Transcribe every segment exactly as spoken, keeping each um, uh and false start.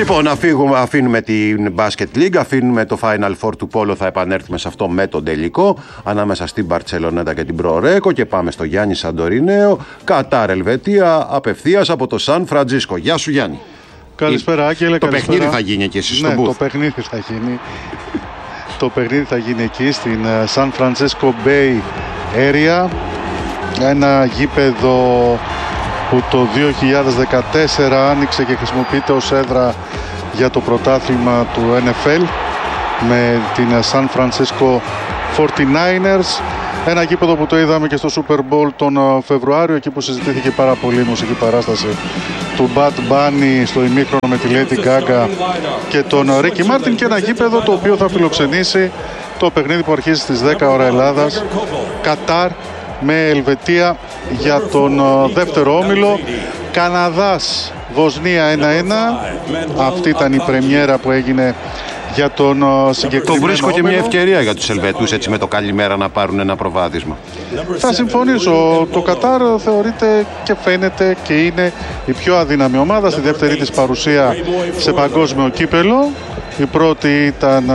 Λοιπόν, αφήγουμε, αφήνουμε την Basket League, αφήνουμε το Final Four του Πόλο, θα επανέλθουμε σε αυτό με τον τελικό ανάμεσα στην Μπαρτσελονέτα και την Προρέκο και πάμε στο Γιάννη Σαντορινέο, Κατάρ Ελβετία, απευθείας από το Σαν Φραντζίσκο. Γεια σου Γιάννη. Καλησπέρα Άγγελε. Το καλησπέρα. παιχνίδι θα γίνει εκεί στο ναι, booth. το παιχνίδι θα γίνει. το παιχνίδι θα γίνει εκεί στην San Francisco Bay Area. Ένα γήπεδο που το δύο χιλιάδες δεκατέσσερα άνοιξε και χρησιμοποιείται ως έδρα για το πρωτάθλημα του N F L με την San Francisco φορτι-νάινερς. Ένα γήπεδο που το είδαμε και στο Super Bowl τον Φεβρουάριο, εκεί που συζητήθηκε πάρα πολύ η μουσική παράσταση του Bad Bunny στο ημίχρονο με τη Lady Gaga και τον Ricky Martin, και ένα γήπεδο το οποίο θα φιλοξενήσει το παιχνίδι που αρχίζει στις δέκα ώρα Ελλάδας, Κατάρ με Ελβετία για τον δεύτερο όμιλο. Καναδάς Βοσνία ένα ένα. Αυτή ήταν η πρεμιέρα που έγινε για τον συγκεκριμένο. Το βρίσκω και όμιλο. μια ευκαιρία για τους Ελβετούς, έτσι με το καλημέρα, να πάρουν ένα προβάδισμα. Θα συμφωνήσω. Το Κατάρ θεωρείται και φαίνεται και είναι η πιο αδύναμη ομάδα στη δεύτερη της παρουσία σε παγκόσμιο κύπελο. Η πρώτη ήταν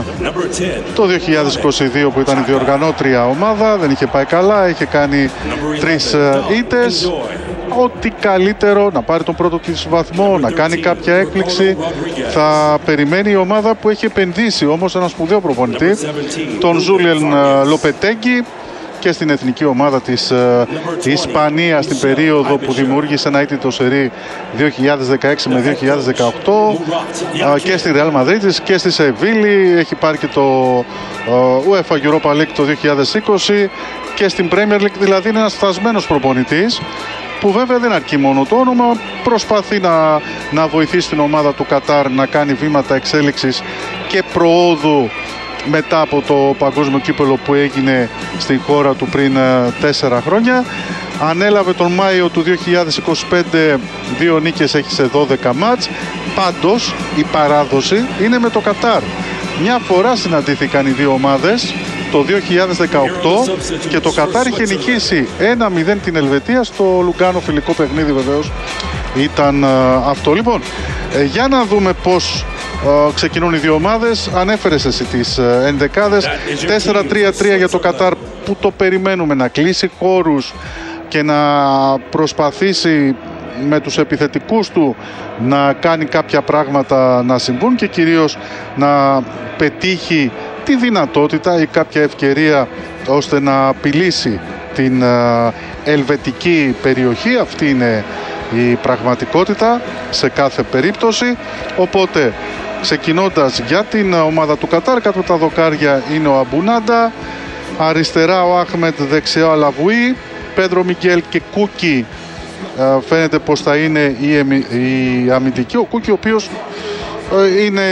το δύο χιλιάδες είκοσι δύο που ήταν η διοργανώτρια ομάδα. Δεν είχε πάει καλά, είχε κάνει τρεις ήττες. Ό,τι καλύτερο, να πάρει τον πρώτο της βαθμό, να κάνει κάποια έκπληξη. Θα περιμένει η ομάδα που έχει επενδύσει όμως ένα σπουδαίο προπονητή, τον Ζούλιεν Λοπετέγκη, και στην εθνική ομάδα της uh, Ισπανίας στην περίοδο που δημιούργησε ένα αίτητο σερί δύο χιλιάδες δεκαέξι με δύο χιλιάδες δεκαοκτώ, uh, και στη Real Madrid και στη Σεβίλη. Έχει πάρει και το uh, UEFA Europa League το δύο χιλιάδες είκοσι και στην Premier League, δηλαδή είναι ένας φτασμένος προπονητής που βέβαια δεν αρκεί μόνο το όνομα, προσπαθεί να, να βοηθήσει την ομάδα του Κατάρ να κάνει βήματα εξέλιξης και προόδου μετά από το παγκόσμιο κύπελο που έγινε στην χώρα του πριν τέσσερα χρόνια. Ανέλαβε τον Μάιο του δύο χιλιάδες είκοσι πέντε, δύο νίκες έχει σε δώδεκα μάτς. Πάντως η παράδοση είναι με το Κατάρ. Μια φορά συναντήθηκαν οι δύο ομάδες το δύο χιλιάδες δεκαοκτώ και το Κατάρ είχε νικήσει ένα μηδέν την Ελβετία στο Λουγκάνο. Φιλικό παιχνίδι βεβαίως ήταν αυτό. Λοιπόν, για να δούμε πώς Uh, ξεκινούν οι δύο ομάδες. Ανέφερες εσύ τις uh, ενδεκάδες. τέσσερα τρία τρία για το Κατάρ, που το περιμένουμε να κλείσει χώρους και να προσπαθήσει με τους επιθετικούς του να κάνει κάποια πράγματα να συμβούν και κυρίως να πετύχει τη δυνατότητα ή κάποια ευκαιρία ώστε να απειλήσει την uh, ελβετική περιοχή. Αυτή είναι η πραγματικότητα σε κάθε περίπτωση. Οπότε ξεκινώντας για την ομάδα του Κατάρ, κάτω τα δοκάρια είναι ο Αμπουνάντα, αριστερά ο Άχμετ, δεξιά ο Λαβουή, Πέντρο Μιγγέλ και Κούκι. Φαίνεται πως θα είναι η, η αμυντική. Ο Κούκι, ο οποίος είναι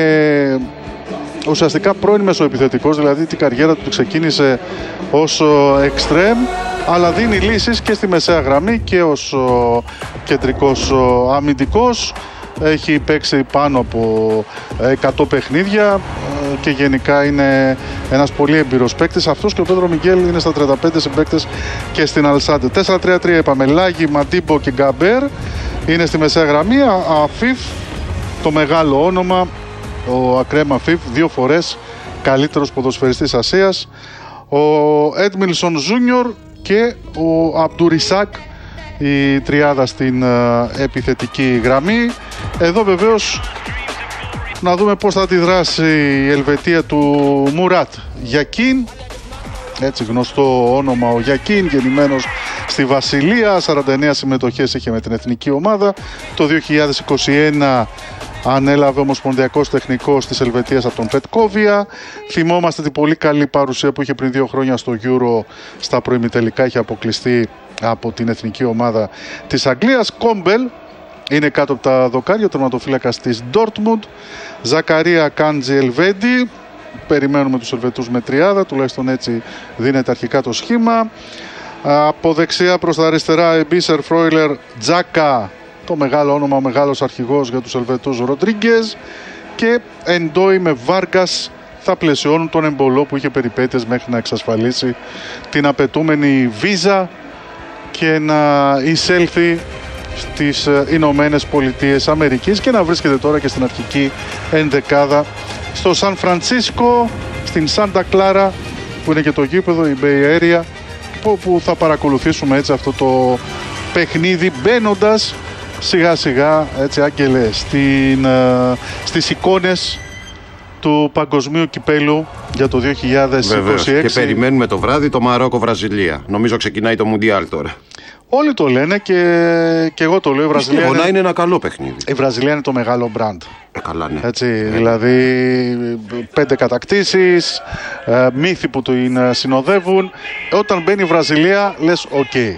ουσιαστικά πρώην μεσοεπιθετικός, δηλαδή την καριέρα του ξεκίνησε ως εξτρέμ, αλλά δίνει λύσεις και στη μεσαία γραμμή και ως κεντρικός αμυντικός. Έχει παίξει πάνω από εκατό παιχνίδια και γενικά είναι ένας πολύ εμπειρος παίκτης. Αυτός και ο Πέντρο Μιγγέλ είναι στα τριάντα πέντε συμπαίκτες και στην Αλσάντε. τέσσερα τρία τρία είπαμε. Λάγι, Μαντίμπο και Γκαμπέρ είναι στη μεσαία γραμμή. Αφίφ, το μεγάλο όνομα, ο Ακρέμ Αφίφ, δύο φορές καλύτερος ποδοσφαιριστής Ασίας. Ο Έντμιλσον Ζούνιορ και ο Αμπτουρισάκ, η τριάδα στην uh, επιθετική γραμμή. Εδώ βεβαίως να δούμε πώς θα αντιδράσει η Ελβετία του Μουράτ Γιακίν, έτσι γνωστό όνομα ο Γιακίν, γεννημένος στη Βασιλεία, σαράντα εννέα συμμετοχές είχε με την εθνική ομάδα. Το δύο χιλιάδες είκοσι ένα ανέλαβε ομοσπονδιακός τεχνικός της Ελβετίας από τον Πετκόβια. Θυμόμαστε την πολύ καλή παρουσία που είχε πριν δύο χρόνια στο Euro στα προημιτελικά, είχε αποκλειστεί από την εθνική ομάδα της Αγγλίας. Κόμπελ είναι κάτω από τα δοκάρια, ο τερματοφύλακας της Ντόρτμουντ. Ζακαρία Κάντζι Ελβέντι. Περιμένουμε τους Ελβετούς με τριάδα, τουλάχιστον έτσι δίνεται αρχικά το σχήμα. Από δεξιά προς τα αριστερά Εμπίσερ, Φρόιλερ, Τζάκα, το μεγάλο όνομα, ο μεγάλος αρχηγός για τους Ελβετούς, Ροντρίγκεζ, και Εντόι με Βάργκας θα πλαισιώνουν τον εμπολό που είχε περιπέτειες μέχρι να εξασφαλίσει την απαιτούμενη βίζα και να εισέλθει στις Ηνωμένες Πολιτείες Αμερικής και να βρίσκεται τώρα και στην αρχική ενδεκάδα στο Σαν Φρανσίσκο, στην Σάντα Κλάρα που είναι και το γήπεδο, η Bay Area, που θα παρακολουθήσουμε έτσι αυτό το παιχνίδι μπαίνοντας σιγά σιγά, έτσι Άγγελε, στην, στις εικόνες του παγκοσμίου κυπέλου για το δύο χιλιάδες είκοσι έξι. Βεβαίως. Και περιμένουμε το βράδυ το Μαρόκο-Βραζιλία. Νομίζω ξεκινάει το Μουντιάλ τώρα. Όλοι το λένε και, και εγώ το λέω. Η Βραζιλία είναι... είναι... είναι ένα καλό παιχνίδι. Η Βραζιλία είναι το μεγάλο μπραντ. Ε, καλά, ναι. Έτσι, ε. Δηλαδή πέντε κατακτήσεις, ε, μύθοι που την συνοδεύουν. Όταν μπαίνει η Βραζιλία λες οκ. Okay.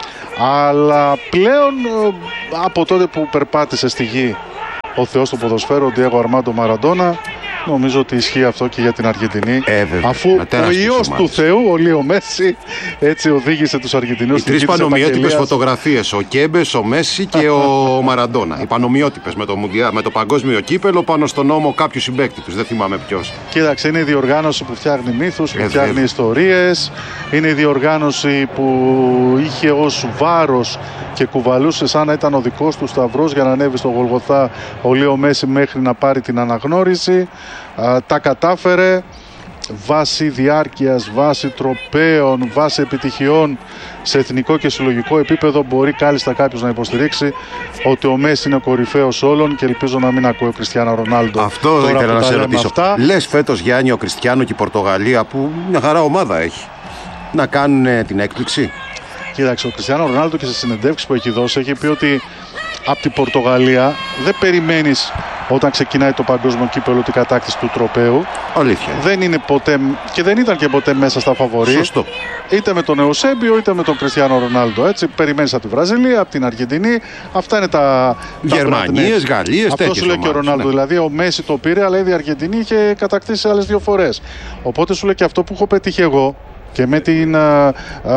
Αλλά πλέον από τότε που περπάτησε στη γη ο θεός του ποδοσφαίρου, ο Ντιέγκο Αρμάντο Μαραντόνα, νομίζω ότι ισχύει αυτό και για την Αργεντινή. Ε, αφού ο ιός του Θεού, ο Λίο Μέση, έτσι οδήγησε τους Αργεντινούς. Οι τρεις πανομοιότυπες φωτογραφίες, ο Κέμπες, ο Μέση και ο Μαραντόνα. Οι πανομοιότυπες με το, με το παγκόσμιο κύπελο πάνω στον νόμο κάποιου συμπαίκτη τους. Δεν θυμάμαι ποιος. Κοίταξε, είναι η διοργάνωση που φτιάχνει μύθους, που ε, φτιάχνει ιστορίες. Είναι η διοργάνωση που είχε ως βάρος και κουβαλούσε σαν να ήταν ο δικός του σταυρός για να ανέβει στο Γολγοθά ο Λίο Μέση μέχρι να πάρει την αναγνώριση. Α, τα κατάφερε βάσει διάρκειας, βάσει τροπαίων, βάσει επιτυχιών σε εθνικό και συλλογικό επίπεδο. Μπορεί κάλλιστα κάποιος να υποστηρίξει ότι ο Μέση είναι ο κορυφαίος όλων και ελπίζω να μην ακούει ο Κριστιάνο Ρονάλντο. Αυτό τώρα ήθελα να σε ρωτήσω. Αυτά. Λες φέτος Γιάννη ο Κριστιάνο και η Πορτογαλία που μια χαρά ομάδα έχει να κάνουν την έκπληξη? Κοίταξε, ο Κριστιάνο Ρονάλντο και σε συνεντεύξεις που έχει δώσει έχει πει ότι από την Πορτογαλία δεν περιμένεις όταν ξεκινάει το παγκόσμιο κύπελλο την κατάκτηση του τροπαίου. Αλήθεια. Δεν είναι ποτέ και δεν ήταν και ποτέ μέσα στα φαβορί. Σωστό. Είτε με τον Εουσέμπιο είτε με τον Κριστιάνο Ρονάλντο. Έτσι, περιμένεις από τη Βραζιλία, από την Αργεντινή. Αυτά είναι τα. Γερμανίες, Γαλλίες, αυτό σου λέει και ο Ρονάλντο. Ναι. Δηλαδή, ο Μέση το πήρε, αλλά ήδη η Αργεντινή είχε κατακτήσει άλλες δύο φορές. Οπότε σου λέει και αυτό που έχω πετύχει εγώ. Και με την α,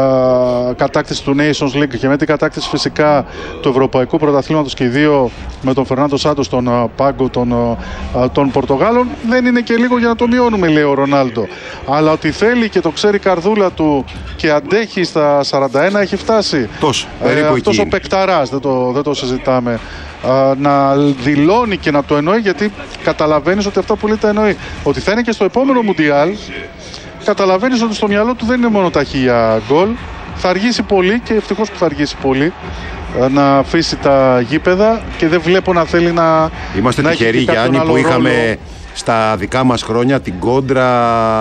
α, κατάκτηση του Nations League και με την κατάκτηση φυσικά του Ευρωπαϊκού Πρωταθλήματος και οι δύο με τον Φερνάντο Σάντος, τον α, πάγκο των, α, των Πορτογάλων, δεν είναι και λίγο για να το μειώνουμε, λέει ο Ρονάλντο. Αλλά ότι θέλει και το ξέρει η καρδούλα του και αντέχει στα σαράντα ένα έχει φτάσει. Τόσο, ε, αυτός ο παικταράς, δεν το, δεν το συζητάμε. Uh, να δηλώνει και να το εννοεί, γιατί καταλαβαίνεις ότι αυτά που λέει τα εννοεί. Ότι θα είναι και στο επόμενο Μουντιάλ. Καταλαβαίνεις ότι στο μυαλό του δεν είναι μόνο τα χίλια γκολ. Θα αργήσει πολύ και ευτυχώς που θα αργήσει πολύ να αφήσει τα γήπεδα και δεν βλέπω να θέλει να. Είμαστε να τυχεροί, Γιάννη, που είχαμε ρόλο. Στα δικά μας χρόνια την κόντρα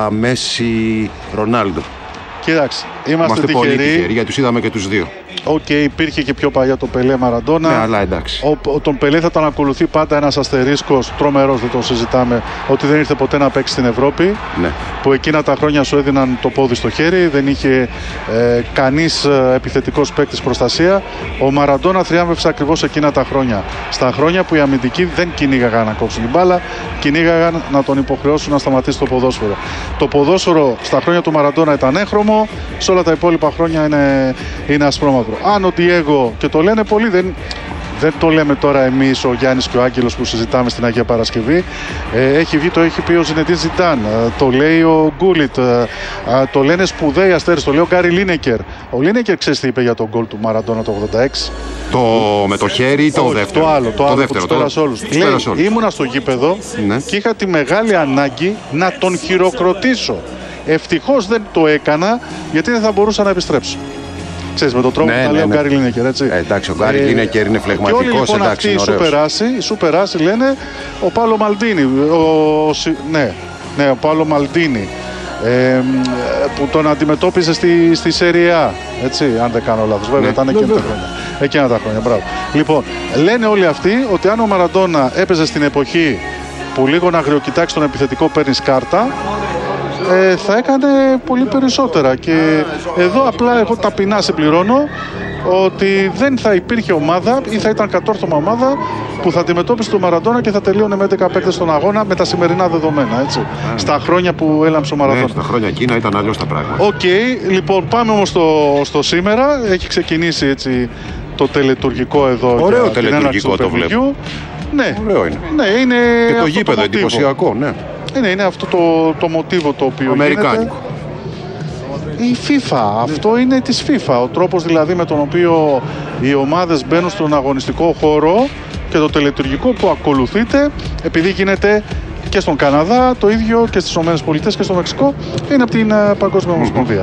Μέση Ρονάλντο. Κοίταξε, είμαστε, είμαστε τυχεροί. Πολύ τυχεροί γιατί τους είδαμε και τους δύο. Οκ, okay, υπήρχε και πιο παλιά το Πελέ Μαραντόνα. Ναι, αλλά εντάξει. Ο, ο, τον Πελέ θα τον ακολουθεί πάντα ένας αστερίσκος τρομερός, δεν το συζητάμε, ότι δεν ήρθε ποτέ να παίξει στην Ευρώπη. Ναι. Που εκείνα τα χρόνια σου έδιναν το πόδι στο χέρι, δεν είχε ε, κανείς ε, επιθετικός παίκτης προστασία. Ο Μαραντόνα θριάμβευσε ακριβώς εκείνα τα χρόνια. Στα χρόνια που οι αμυντικοί δεν κυνήγαγαν να κόψουν την μπάλα, κυνήγαγαν να τον υποχρεώσουν να σταματήσει το ποδόσφαιρο. Το ποδόσφαιρο στα χρόνια του Μαραντόνα ήταν έγχρωμο, σε όλα τα υπόλοιπα χρόνια είναι, είναι ασπρόμαυρο. Αν ο Ντιέγκο, και το λένε πολλοί, δεν, δεν το λέμε τώρα εμείς ο Γιάννης και ο Άγγελος που συζητάμε στην Αγία Παρασκευή, ε, έχει βγει, το έχει πει ο Ζινεντίν Ζιντάν, ε, το λέει ο Γκούλιτ, ε, ε, το λένε σπουδαίοι αστέρες, το λέει ο Γκάρι Λίνεκερ. Ο Λίνεκερ ξέρεις τι είπε για τον γκολ του Μαραντόνα το ογδόντα έξι? Το με το χέρι ή το Όχι, δεύτερο? Το άλλο, το, το άλλο δεύτερο, που τους πέρασε όλους. Λέει, ήμουνα στο γήπεδο, ναι, και είχα τη μεγάλη ανάγκη να τον χειροκροτήσω. Ευτυχώς δεν το έκανα, γιατί δεν θα μπορούσα να επιστρέψω. Ξέρεις, με τον τρόπο ναι, που τα ναι, λέει ναι. ο Γκάρι Λίνεκερ, έτσι. Ε, εντάξει, ο Γκάρι ε, Λίνεκερ είναι φλεγματικός, και όλοι, λοιπόν, εντάξει, είναι ωραίος. Οι Σούπερ Άσι λένε ο Πάλο Μαλντίνι, ο, ο, ναι, ναι, ο Πάλο Μαλντίνι, ε, που τον αντιμετώπιζε στη, στη Σέρια A, έτσι, αν δεν κάνω λάθος. Βέβαια, ναι, ήταν εκείνα τα χρόνια. Εκείνα τα χρόνια, μπράβο. Λοιπόν, λένε όλοι αυτοί ότι αν ο Μαραντόνα έπαιζε στην εποχή που λίγο να αγριοκοιτάξει τον επιθετικό, παίρνεις κάρτα, Ε, θα έκανε πολύ περισσότερα. Και εδώ απλά εγώ ταπεινά συμπληρώνω ότι δεν θα υπήρχε ομάδα ή θα ήταν κατόρθωμα ομάδα που θα αντιμετώπισε τον Μαραντόνα και θα τελείωνε με έντεκα παίκτες στον αγώνα με τα σημερινά δεδομένα, έτσι. Yeah. Στα χρόνια που έλαμψε ο Μαραντόνα. Ναι, στα χρόνια εκείνα ήταν αλλιώς τα πράγματα. Οκ, okay, λοιπόν, πάμε όμως στο, στο σήμερα. Έχει ξεκινήσει, έτσι, το τελετουργικό εδώ. Ωραίο τελετουργικό το βλέπω. Ναι, ωραίο είναι. Ναι, είναι και το γήπεδο εντυπωσιακό, ναι. Είναι, είναι αυτό το, το μοτίβο το οποίο αμερικάνικο. η FIFA. Αυτό είναι της FIFA. Ο τρόπος δηλαδή με τον οποίο οι ομάδες μπαίνουν στον αγωνιστικό χώρο και το τελετουργικό που ακολουθείται, επειδή γίνεται και στον Καναδά το ίδιο και στις ΗΠΑ και στο Μεξικό, είναι από την uh, Παγκόσμια Ομοσπονδία.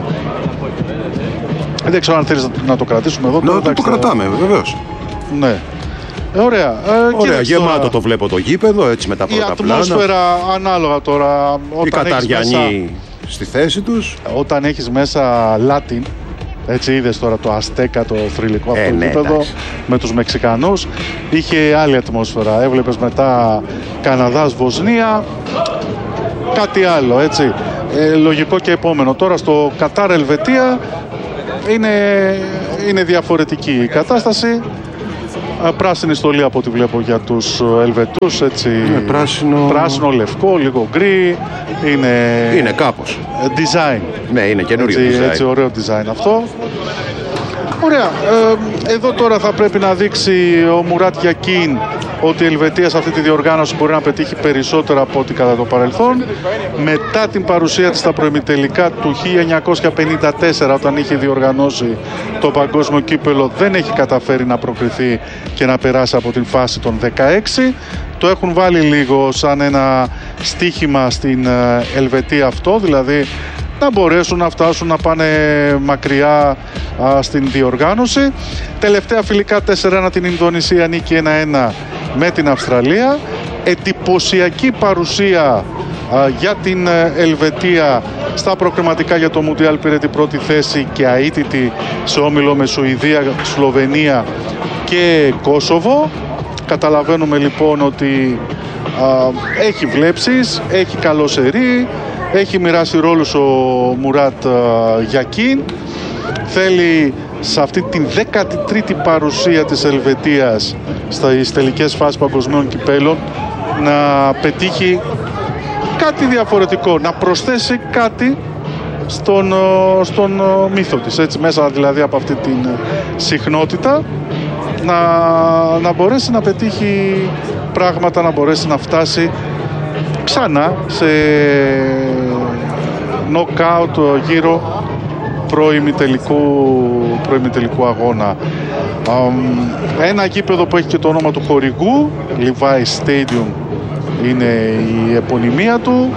Mm-hmm. Δεν ξέρω αν θέλεις να το κρατήσουμε εδώ. Να το, το, το κρατάμε, βεβαίως. Ναι. Ε, ωραία. Ε, ωραία, γεμάτο τώρα, το βλέπω το γήπεδο, έτσι με τα πρώτα πλάνα. Η ατμόσφαιρα πλάνα, ανάλογα τώρα. Όταν οι Καταριανοί μέσα, στη θέση τους. Όταν έχεις μέσα Latin, έτσι είδες τώρα το Αστέκα, το θρυλικό αυτό ε, ναι, γήπεδο εντάξει. Με τους Μεξικανούς. Είχε άλλη ατμόσφαιρα. Έβλεπες μετά Καναδάς, Βοσνία. Κάτι άλλο, έτσι. Ε, λογικό και επόμενο. Τώρα στο Κατάρ, Ελβετία είναι, είναι διαφορετική η κατάσταση. Πράσινη στολή από ό,τι βλέπω για τους Ελβετούς, έτσι. Είναι πράσινο... πράσινο, λευκό, λίγο γκρι. Είναι... είναι κάπως. Design. Ναι, είναι καινούριο έτσι, design. Έτσι, ωραίο design αυτό. Ωραία. Ε, εδώ τώρα θα πρέπει να δείξει ο Μουράτ Γιακίν ότι η Ελβετία σε αυτή τη διοργάνωση μπορεί να πετύχει περισσότερα από ό,τι κατά το παρελθόν. Μετά την παρουσία της στα προημιτελικά του χίλια εννιακόσια πενήντα τέσσερα, όταν είχε διοργανώσει το παγκόσμιο κύπελο, δεν έχει καταφέρει να προκριθεί και να περάσει από την φάση των δεκαέξι. Το έχουν βάλει λίγο σαν ένα στίχημα στην Ελβετία αυτό, δηλαδή να μπορέσουν να φτάσουν να πάνε μακριά α, στην διοργάνωση. Τελευταία φιλικά τέσσερα ένα την Ινδονησία, νίκη ένα ένα με την Αυστραλία. Εντυπωσιακή παρουσία α, για την Ελβετία στα προκριματικά για το Μουντιάλ, πήρε την πρώτη θέση και αίτητη σε όμιλο με Σουηδία, Σλοβενία και Κόσοβο. Καταλαβαίνουμε λοιπόν ότι α, έχει βλέψεις, έχει καλό σερί, έχει μοιράσει ρόλους ο Μουράτ Γιακίν. Θέλει σε αυτή την δέκατη τρίτη παρουσία της Ελβετίας στις τελικές φάσεις παγκοσμίων κυπέλων να πετύχει κάτι διαφορετικό, να προσθέσει κάτι στον, στον μύθο της, έτσι, μέσα δηλαδή από αυτή την συχνότητα να, να μπορέσει να πετύχει πράγματα, να μπορέσει να φτάσει ξανά σε νοκάουτ γύρω προημιτελικού, προημιτελικού αγώνα. Ένα γήπεδο που έχει και το όνομα του χορηγού, Levi's Stadium είναι η επωνυμία του,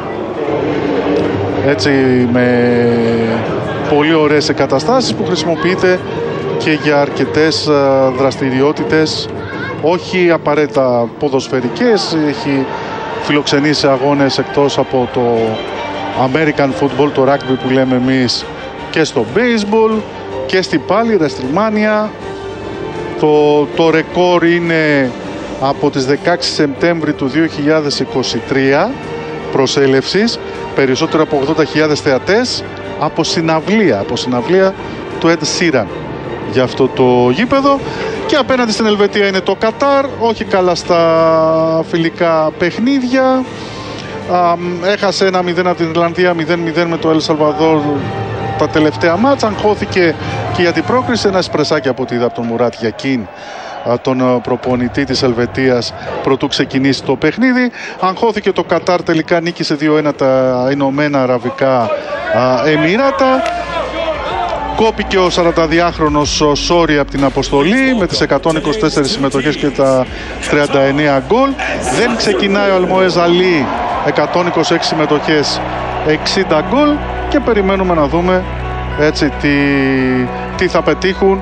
έτσι, με πολύ ωραίες εγκαταστάσεις που χρησιμοποιείται και για αρκετές δραστηριότητες, όχι απαραίτητα ποδοσφαιρικές. Έχει φιλοξενήσει αγώνες εκτός από το American Football, το rugby που λέμε εμείς, και στο baseball και στην πάλι WrestleMania. Το, το ρεκόρ είναι από τις δεκαέξι Σεπτέμβρη του δύο χιλιάδες είκοσι τρία προσέλευσης, περισσότερο από ογδόντα χιλιάδες θεατές από συναυλία, από συναυλία του Ed Sheeran για αυτό το γήπεδο. Και απέναντι στην Ελβετία είναι το Κατάρ, όχι καλά στα φιλικά παιχνίδια. Α, έχασε ένα μηδέν από την Ιρλανδία, μηδέν μηδέν με το Ελ Σαλβαδόρ τα τελευταία μάτς. Αγχώθηκε και για την πρόκριση. Ένα σπρεσάκι από ό,τι είδα από τον Μουράτ Γιακίν, τον προπονητή της Ελβετίας, προτού ξεκινήσει το παιχνίδι. Αγχώθηκε το Κατάρ, τελικά νίκησε δύο ένα τα Ηνωμένα Αραβικά Εμιράτα. Κόπηκε ο σαρανταδυάχρονος Σόρι από την αποστολή με τις εκατόν είκοσι τέσσερις συμμετοχές και τα τριάντα εννέα γκολ. Δεν ξεκινάει ο Αλμοέζ Αλί, εκατόν είκοσι έξι συμμετοχές, εξήντα γκολ, και περιμένουμε να δούμε, έτσι, τι, τι θα πετύχουν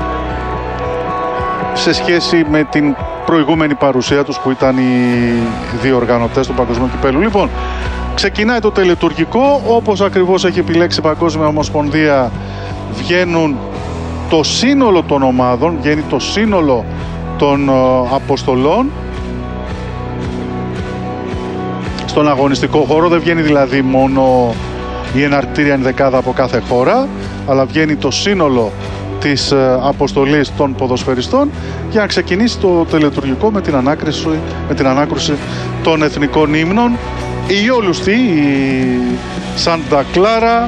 σε σχέση με την προηγούμενη παρουσία τους που ήταν οι διοργανωτές του Παγκοσμίου Κυπέλλου. Λοιπόν, ξεκινάει το τελετουργικό, όπως ακριβώς έχει επιλέξει η Παγκόσμια Ομοσπονδία. Βγαίνουν το σύνολο των ομάδων, βγαίνει το σύνολο των uh, αποστολών στον αγωνιστικό χώρο. Δεν βγαίνει δηλαδή μόνο η εναρκτήρια ενδεκάδα από κάθε χώρα, αλλά βγαίνει το σύνολο της uh, αποστολής των ποδοσφαιριστών για να ξεκινήσει το τελετουργικό με την ανάκριση, με την ανάκρουση των εθνικών ύμνων. Η Ιόλουστη, η Σάντα Κλάρα,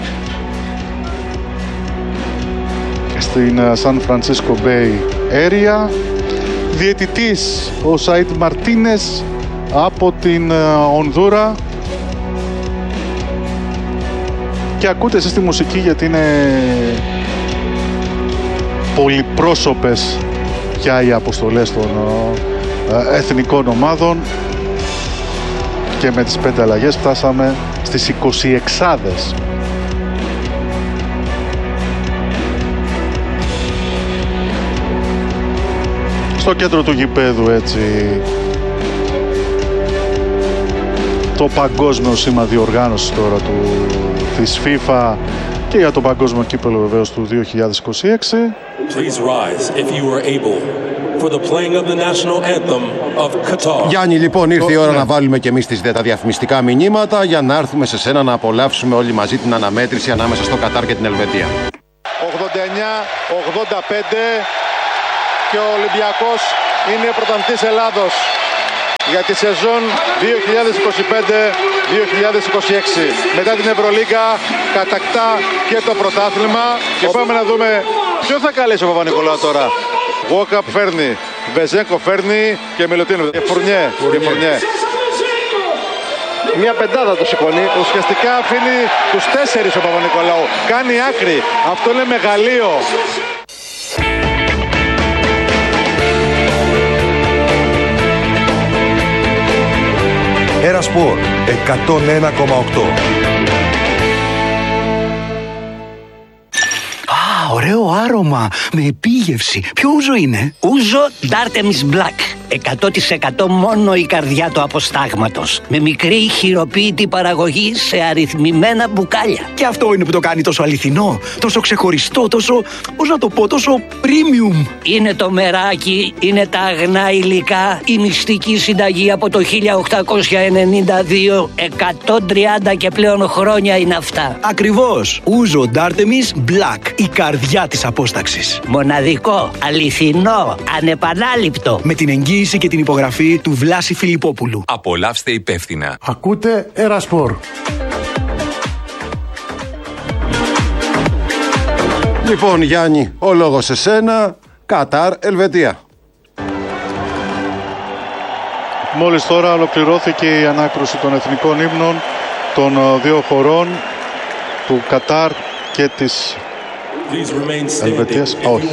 στην Σαν Φρανσίσκο Bay Area. Διαιτητής ο Σαΐντ Μαρτίνες από την Ονδούρα. και ακούτε εσείς τη μουσική γιατί είναι πολυπρόσωπες πια οι αποστολές των ε, εθνικών ομάδων και με τις πέντε αλλαγές φτάσαμε στις είκοσι εξάδες. Στο κέντρο του γηπέδου έτσι το παγκόσμιο σήμα διοργάνωσης τώρα του, της FIFA και για το παγκόσμιο κύπελλο βεβαίως του δύο χιλιάδες είκοσι έξι. Please rise if you are able for the playing of the national anthem of Qatar. Γιάννη, λοιπόν, ήρθε η ώρα ναι. να βάλουμε και εμείς τα διαφημιστικά μηνύματα για να έρθουμε σε σένα να απολαύσουμε όλοι μαζί την αναμέτρηση ανάμεσα στο Κατάρ και την Ελβετία. ογδόντα εννιά ογδόντα πέντε και ο Ολυμπιακός είναι πρωταθλητής Ελλάδος για τη σεζόν δύο χιλιάδες είκοσι πέντε δύο χιλιάδες είκοσι έξι. Μετά την Ευρωλίγκα κατακτά και το πρωτάθλημα. Και πάμε να δούμε ποιο θα καλέσει ο Παπα-Νικολάου τώρα. Γουόκαπ φέρνει, Βεζέγκο φέρνει και Μιλουτίνο. Και Φουρνιέ. Και Φουρνιέ. Μια πεντάδα το σηκώνει. Ουσιαστικά αφήνει τους τέσσερις ο Παπα-Νικολάου. Κάνει άκρη. Αυτό είναι μεγαλείο. Έρα Σπορ εκατόν ένα κόμμα οκτώ. Α, ωραίο άρωμα με επίγευση. Ποιο ούζο είναι? Ούζο Dartemis Black. εκατό τοις εκατό μόνο η καρδιά του αποστάγματος. Με μικρή χειροποίητη παραγωγή σε αριθμημένα μπουκάλια. Και αυτό είναι που το κάνει τόσο αληθινό, τόσο ξεχωριστό, τόσο, πώς να το πω, τόσο premium. Είναι το μεράκι, είναι τα αγνά υλικά, η μυστική συνταγή από το χίλια οκτακόσια ενενήντα δύο, εκατόν τριάντα και πλέον χρόνια είναι αυτά. Ακριβώς. Ούζο Dartemis Black, η καρδιά της απόσταξης. Μοναδικό, αληθινό, ανεπανάληπτο. Με την εγγύηση και την υπογραφή του Βλάση Φιλιππόπουλου. Απολαύστε υπεύθυνα. Ακούτε Έρα Σπορ. Λοιπόν, Γιάννη, ο λόγος σε σένα. Κατάρ, Ελβετία. Μόλις τώρα ολοκληρώθηκε η ανάκρουση των εθνικών ύμνων των δύο χωρών, του Κατάρ και της Ελβετίας. Όχι.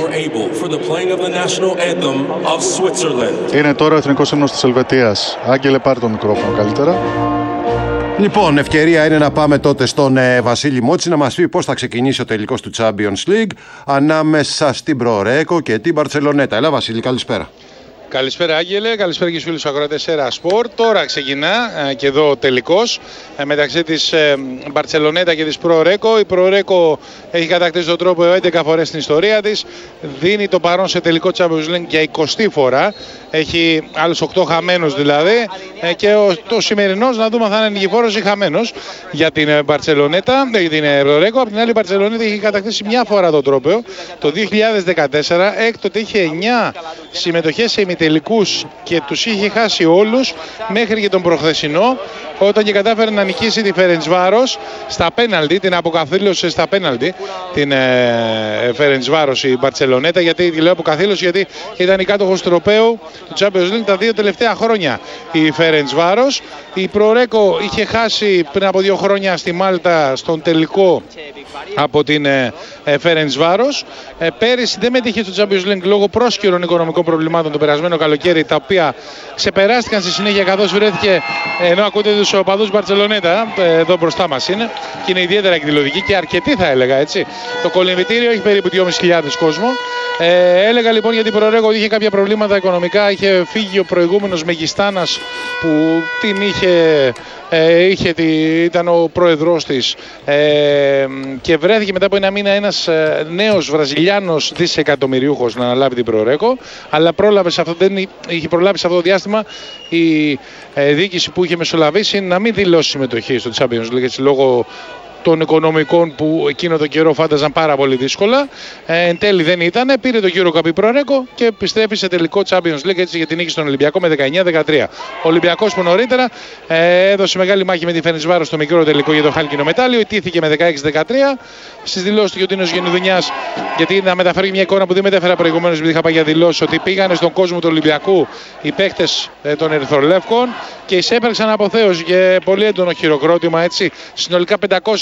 Είναι τώρα ο εθνικός ύμνος της Ελβετίας. Άγγελε, πάρε το μικρόφωνο καλύτερα. Λοιπόν, ευκαιρία είναι να πάμε τότε στον ε, Βασίλη Μότση να μας πει πώς θα ξεκινήσει ο τελικός του Champions League ανάμεσα στην Προρέκο και την Μπαρτσελονέτα. Έλα, Βασίλη, καλησπέρα. Καλησπέρα, Άγγελε, καλησπέρα και στους φίλους ακροατές Έρα Σπορ. Τώρα ξεκινά ε, και εδώ ο τελικός ε, μεταξύ της ε, Μπαρτσελονέτα και της Προρέκο. Η Προρέκο έχει κατακτήσει τον τρόπο έντεκα φορές στην ιστορία της. Δίνει το παρόν σε τελικό Champions League για εικοστή φορά. Έχει άλλους οκτώ χαμένους δηλαδή. Ε, και ο, το σημερινός να δούμε αν θα είναι νικηφόρος ή χαμένος για την Μπαρτσελονέτα, για την Προρέκο. Από την άλλη, η Μπαρτσελονέτα έχει κατακτήσει μια φορά το τρόπαιο το δύο χιλιάδες δεκατέσσερα. Έκτοτε είχε εννιά συμμετοχές σε τελικούς και τους είχε χάσει όλους μέχρι και τον προχθεσινό, όταν και κατάφερε να νικήσει τη Φερεντσβάρος στα πέναλτι, την αποκαθήλωσε στα πέναλτι την ε, Φερεντσβάρος η Μπαρτσελονέτα. Γιατί τη λέω αποκαθήλωση? Γιατί ήταν η κάτοχος τροπαίου του Champions League τα δύο τελευταία χρόνια η Φερεντσβάρος. Η Προρέκο είχε χάσει πριν από δύο χρόνια στη Μάλτα στον τελικό από την ε, Φερεντσβάρος. Ε, πέρυσι δεν μετήχε στο Champions League λόγω πρόσκαιρων οικονομικών προβλημάτων το περασμένο καλοκαίρι, τα οποία ξεπεράστηκαν στη συνέχεια καθώς βρέθηκε, ενώ ακούτε τους οπαδούς Μπαρτσελονέτα, εδώ μπροστά μας είναι, και είναι ιδιαίτερα εκδηλωτική και αρκετή, θα έλεγα έτσι. Το κολυμβητήριο έχει περίπου δυόμισι χιλιάδες κόσμο. Ε, έλεγα λοιπόν για την Προρέκο ότι είχε κάποια προβλήματα οικονομικά. Είχε φύγει ο προηγούμενος Μεγιστάνας που την είχε, ε, είχε τη, ήταν ο πρόεδρος της ε, και βρέθηκε μετά από ένα μήνα ένας ε, νέος Βραζιλιάνος δισεκατομμυριούχος να αναλάβει την Προρέκο. Αλλά πρόλαβε σε αυτό, δεν είχε προλάβει σε αυτό το διάστημα η ε, διοίκηση που είχε μεσολαβήσει να μην δηλώσει συμμετοχή στο Champions League, έτσι, λόγω των οικονομικών που εκείνο το καιρό φάνταζαν πάρα πολύ δύσκολα. Ε, εν τέλει δεν ήταν. Πήρε το EuroCup η Προρέκο και επιστρέφει σε τελικό Champions League, έτσι, για την νίκη στον Ολυμπιακό με δεκαεννιά δεκατρία. Ο Ολυμπιακός που νωρίτερα ε, έδωσε μεγάλη μάχη με τη Φερεντσβάρος στο μικρό τελικό για το χάλκινο μετάλλιο. Ιτήθηκε με δεκαέξι δεκατρία. Στις δηλώσεις του Γιωτίνος Γενιδουνιάς, γιατί να μεταφέρει μια εικόνα που δεν μετέφερα προηγουμένως, επειδή είχα πάει για δηλώσεις, ότι πήγανε στον κόσμο του Ολυμπιακού οι παίκτες ε, των Ερυθρολεύκων και εισέπραξαν αποθέωση και πολύ έντονο χειροκρότημα, έτσι. Συνολικά πεντακόσιοι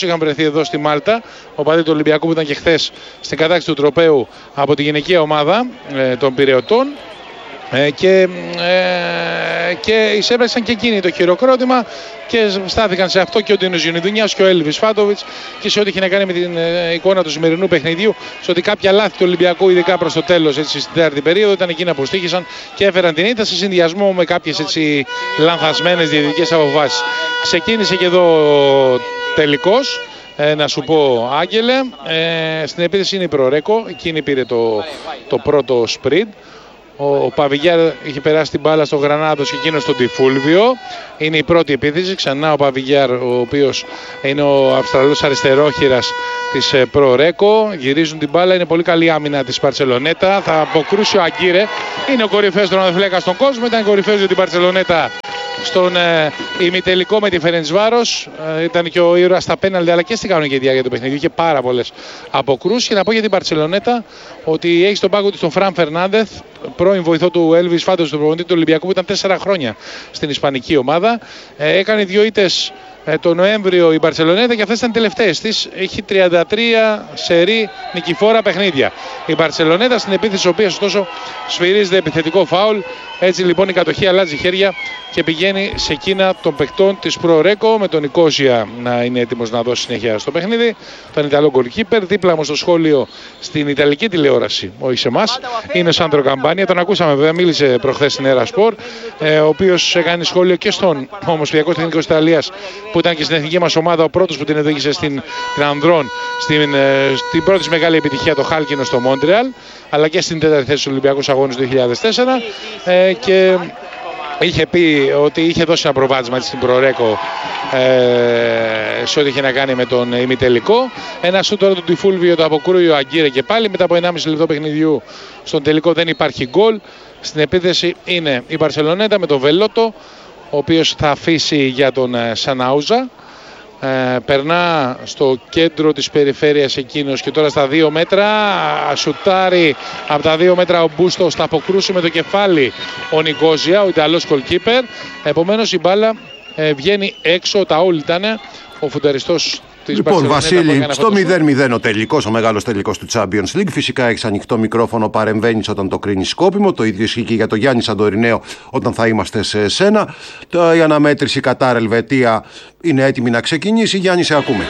είχαν βρεθεί εδώ στη Μάλτα, ο παδί του Ολυμπιακού που ήταν και χθες στην κατάκτηση του τροπαίου από τη γυναικεία ομάδα ε, των Πειραιωτών. Ε, και, ε, και εισέπραξαν και εκείνοι το χειροκρότημα και στάθηκαν σε αυτό και ο Ντίνος Γιουνιδουνιάς και ο Έλβις Φάντοβιτς και σε ό,τι είχε να κάνει με την ε, εικόνα του σημερινού παιχνιδιού, σε ότι κάποια λάθη του Ολυμπιακού, ειδικά προς το τέλος, έτσι, στην τέταρτη περίοδο, ήταν εκείνα που στοίχησαν και έφεραν την ήττα σε συνδυασμό με κάποιες έτσι, λανθασμένες διαιτητικές αποφάσεις. Ξεκίνησε και εδώ τελικός. Ε, να σου πω, Άγγελε, ε, στην επίθεση είναι η Προρέκο, εκείνη πήρε το, το πρώτο σπριντ. Ο, ο Παβιγιάρ είχε περάσει την μπάλα στο Γρανάδος και εκείνο στον Τιφούλβιο. Είναι η πρώτη επίθεση. Ξανά ο Παβιγιάρ, ο οποίος είναι ο Αυστραλός αριστερόχειρας της ε, Προρέκο. Γυρίζουν την μπάλα. Είναι πολύ καλή άμυνα της Μπαρτσελονέτα. Θα αποκρούσει ο Αγκύρε. Είναι ο κορυφαίος τερματοφύλακας στον κόσμο. Ήταν κορυφαίος για την Μπαρτσελονέτα στον ε, ημιτελικό με τη Φερεντσβάρος. Ε, ήταν και ο ήρωας στα πέναλτι, αλλά και στην κανονική διάρκεια του παιχνιδιού. Είχε πάρα πολλές αποκρούσεις. Και να πω για την Μπαρτσελονέτα ότι έχει στον πάγκο της τον Φραν Φερνάντεθ, πρώην βοηθό του Έλβις Φάντοβιτς, του προπονητή του Ολυμπιακού, που ήταν τέσσερα χρόνια στην ισπανική ομάδα. Ε, έκανε δύο ήττες ε, το Νοέμβριο η Μπαρτσελονέτα και αυτές ήταν τελευταίες της. Έχει τριάντα τρία σερί νικηφόρα παιχνίδια. Η Μπαρτσελονέτα στην επίθεση, η οποία ωστόσο σφυρίζεται επιθετικό φάουλ. Έτσι λοιπόν η κατοχή αλλάζει χέρια και πηγαίνει σε εκείνα των παικτών της Προρέκο, με τον Νικόζια να είναι έτοιμος να δώσει συνέχεια στο παιχνίδι. Τον Ιταλό γκολκίπερ. Δίπλα μου στο σχόλιο στην Ιταλική τηλεόραση, όχι σε εμάς, είναι ο Σάντρο Καμπάνια. Τον ακούσαμε βέβαια, μίλησε προχθές στην Έρα Σπορ, ε, ο οποίος έκανε σχόλιο και στον Ομοσπονδιακό Τεχνικό της Ιταλίας, που ήταν και στην εθνική μας ομάδα ο πρώτος που την οδήγησε στην, την Ανδρών στην, ε, στην πρώτη μεγάλη επιτυχία, το Χάλκινο στο Μόντρεαλ, αλλά και στην τέταρτη θέση στους Ολυμπιακούς Αγώνες του δύο χιλιάδες τέσσερα. Ε, και είχε πει ότι είχε δώσει ένα προβάδισμα στην Προρέκο ε, σε ό,τι είχε να κάνει με τον ημιτελικό. Ένα σου τώρα του Τιφούλβιο το αποκρούει ο Αγκύρε και πάλι μετά από ενάμιση λεπτό παιχνιδιού. Στον τελικό δεν υπάρχει γκολ. Στην επίθεση είναι η Μπαρσελονέτα με τον Βελότο, ο οποίος θα αφήσει για τον Σανάουζα. Ε, περνά στο κέντρο της περιφέρειας εκείνος και τώρα στα δύο μέτρα σουτάρει από τα δύο μέτρα ο Μπούστος, θα αποκρούσει με το κεφάλι ο Νικόζια, ο Ιταλός κολκίπερ. Επομένως η μπάλα ε, βγαίνει έξω, τα όλοι ήταν ο φουταριστός. Λοιπόν, Βασίλη, στο μηδέν μηδέν ο τελικός, ο μεγάλος τελικός του Champions League. Φυσικά έχεις ανοιχτό μικρόφωνο, παρεμβαίνεις όταν το κρίνεις σκόπιμο. Το ίδιο ισχύει και για το Γιάννη Σαντορινέο όταν θα είμαστε σε εσένα. Η αναμέτρηση Κατάρ Ελβετία είναι έτοιμη να ξεκινήσει. Γιάννη, σε ακούμε.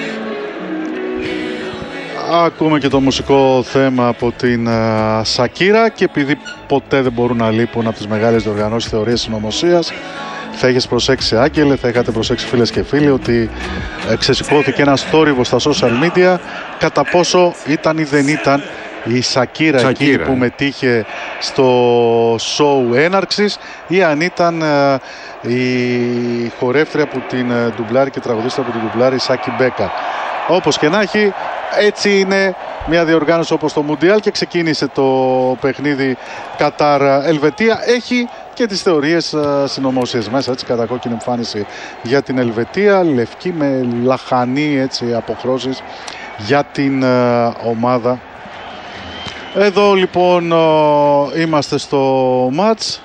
Ακούμε και το μουσικό θέμα από την uh, Σακύρα, και επειδή ποτέ δεν μπορούν να λείπουν από τις μεγάλες διοργανώσεις θεωρίες συνωμοσίας, θα έχεις προσέξει, Άγγελε, θα είχατε προσέξει φίλες και φίλοι, ότι ξεσηκώθηκε ένας θόρυβος στα social media κατά πόσο ήταν ή δεν ήταν η Σακύρα, Σακύρα εκείνη που μετήχε στο show έναρξης, ή αν ήταν uh, η χορεύτρια που την uh, ντουμπλάρει και τραγουδίστρια που την ντουμπλάρει, η Σάκη Μπέκα. Όπως και να έχει, έτσι είναι μια διοργάνωση όπως το Μουντιάλ, και ξεκίνησε το παιχνίδι Κατάρ Ελβετία. Έχει και τις θεωρίες uh, συνωμοσίες μέσα, έτσι, κατακόκκινη εμφάνιση για την Ελβετία, λευκή με λαχανή, έτσι, αποχρώσεις για την uh, ομάδα. Εδώ λοιπόν uh, είμαστε στο μάτς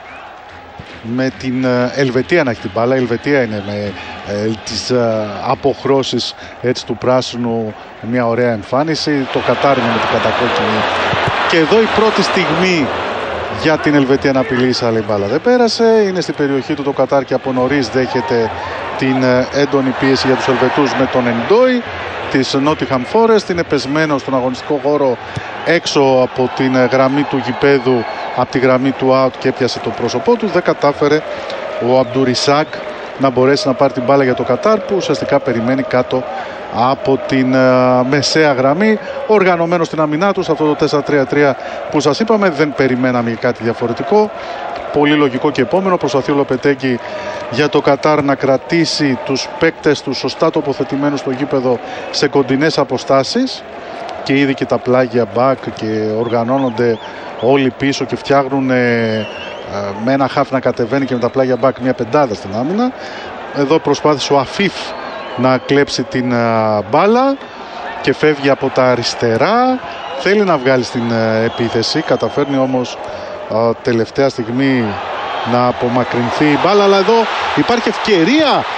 με την Ελβετία να έχει την μπάλα. Η Ελβετία είναι με ε, τις ε, αποχρώσεις, έτσι, του πράσινου, μια ωραία εμφάνιση. Το Κατάρ είναι με την κατακόκκινη. Και εδώ η πρώτη στιγμή για την Ελβετία να απειλήσει, αλλά η μπάλα δεν πέρασε. Είναι στην περιοχή του το Κατάρ και από νωρίς δέχεται την ε, έντονη πίεση για τους Ελβετούς με τον Εντόι της Nottingham Forest. Είναι πεσμένο στον αγωνιστικό χώρο έξω από την γραμμή του γηπέδου, από τη γραμμή του out, και έπιασε το πρόσωπό του. Δεν κατάφερε ο Αμπτουρισάκ να μπορέσει να πάρει την μπάλα για το Κατάρ, που ουσιαστικά περιμένει κάτω από την uh, μεσαία γραμμή, οργανωμένο στην αμυνά του. Αυτό το τέσσερα τρία τρία που σας είπαμε, δεν περιμέναμε κάτι διαφορετικό. Πολύ λογικό και επόμενο. Προσπαθεί ο Λοπετέγκη για το Κατάρ να κρατήσει τους παίκτες του σωστά τοποθετημένους στο γήπεδο σε κοντινές αποστάσεις, και ήδη και τα πλάγια back και οργανώνονται όλοι πίσω και φτιάχνουν ε, με ένα χαφ να κατεβαίνει και με τα πλάγια back μια πεντάδα στην άμυνα. Εδώ προσπάθησε ο Αφίφ να κλέψει την α, μπάλα και φεύγει από τα αριστερά. Θέλει να βγάλει στην α, επίθεση, καταφέρνει όμως α, τελευταία στιγμή να απομακρυνθεί η μπάλα, αλλά εδώ υπάρχει ευκαιρία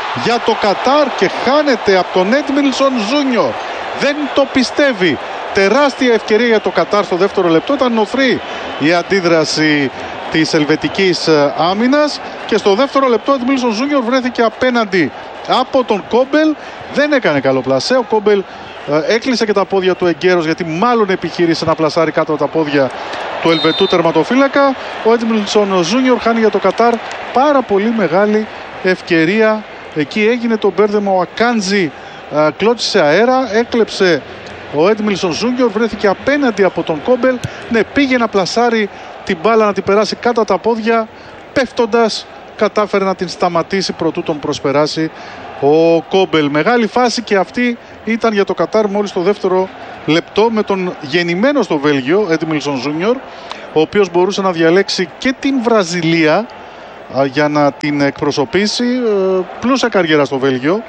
για το Κατάρ και χάνεται από τον Έντμιλσον Ζούνιορ. Δεν το πιστεύει. Τεράστια ευκαιρία για το Κατάρ στο δεύτερο λεπτό. Ήταν νοθρή η αντίδραση της ελβετικής άμυνας και στο δεύτερο λεπτό ο Έντμιλσον Ζούνιορ βρέθηκε απέναντι από τον Κόμπελ. Δεν έκανε καλό πλασέ. Ο Κόμπελ ε, έκλεισε και τα πόδια του εγκαίρως, γιατί μάλλον επιχείρησε να πλασάρει κάτω από τα πόδια του Ελβετού τερματοφύλακα. Ο Έντμιλσον Ζούνιορ χάνει για το Κατάρ πάρα πολύ μεγάλη ευκαιρία. Εκεί έγινε το μπέρδεμα. Ο Ακάντζη ε, κλώτσισε αέρα, έκλεψε ο Έντμιλσον Ζούνιορ, βρέθηκε απέναντι από τον Κόμπελ. Ναι, πήγε να πλασάρει την μπάλα, να την περάσει κάτω από τα πόδια, πέφτοντας κατάφερε να την σταματήσει προτού τον προσπεράσει ο Κόμπελ. Μεγάλη φάση και αυτή ήταν για το Κατάρ μόλις το δεύτερο λεπτό, με τον γεννημένο στο Βέλγιο Έντμιλσον Ζούνιορ, ο οποίος μπορούσε να διαλέξει και την Βραζιλία α, για να την εκπροσωπήσει. Ε, πλούσια καριέρα στο Βέλγιο,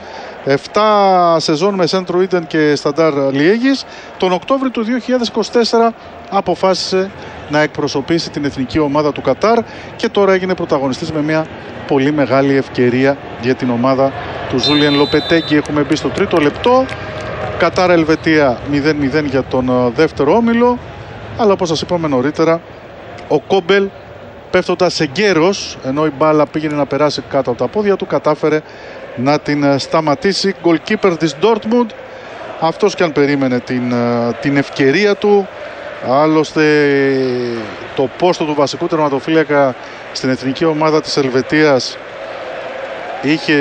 εφτά σεζόν με Σέντρο Ίντεν και Σταντάρ Λιέγης. Τον Οκτώβριο του δύο χιλιάδες είκοσι τέσσερα αποφάσισε να εκπροσωπήσει την εθνική ομάδα του Κατάρ και τώρα έγινε πρωταγωνιστής με μια πολύ μεγάλη ευκαιρία για την ομάδα του Ζούλιεν Λοπετέγκη. Έχουμε μπει στο τρίτο λεπτό. Κατάρ Ελβετία μηδέν μηδέν για τον δεύτερο όμιλο, αλλά όπως σας είπαμε νωρίτερα, ο Κόμπελ, πέφτοντας εγκαίρος ενώ η μπάλα πήγαινε να περάσει κάτω από τα πόδια του, κατάφερε να την σταματήσει. Γκολκίπερ της Ντόρτμουντ, αυτός και αν περίμενε την, την ευκαιρία του. Άλλωστε το πόστο του βασικού τερματοφύλακα στην εθνική ομάδα της Ελβετίας είχε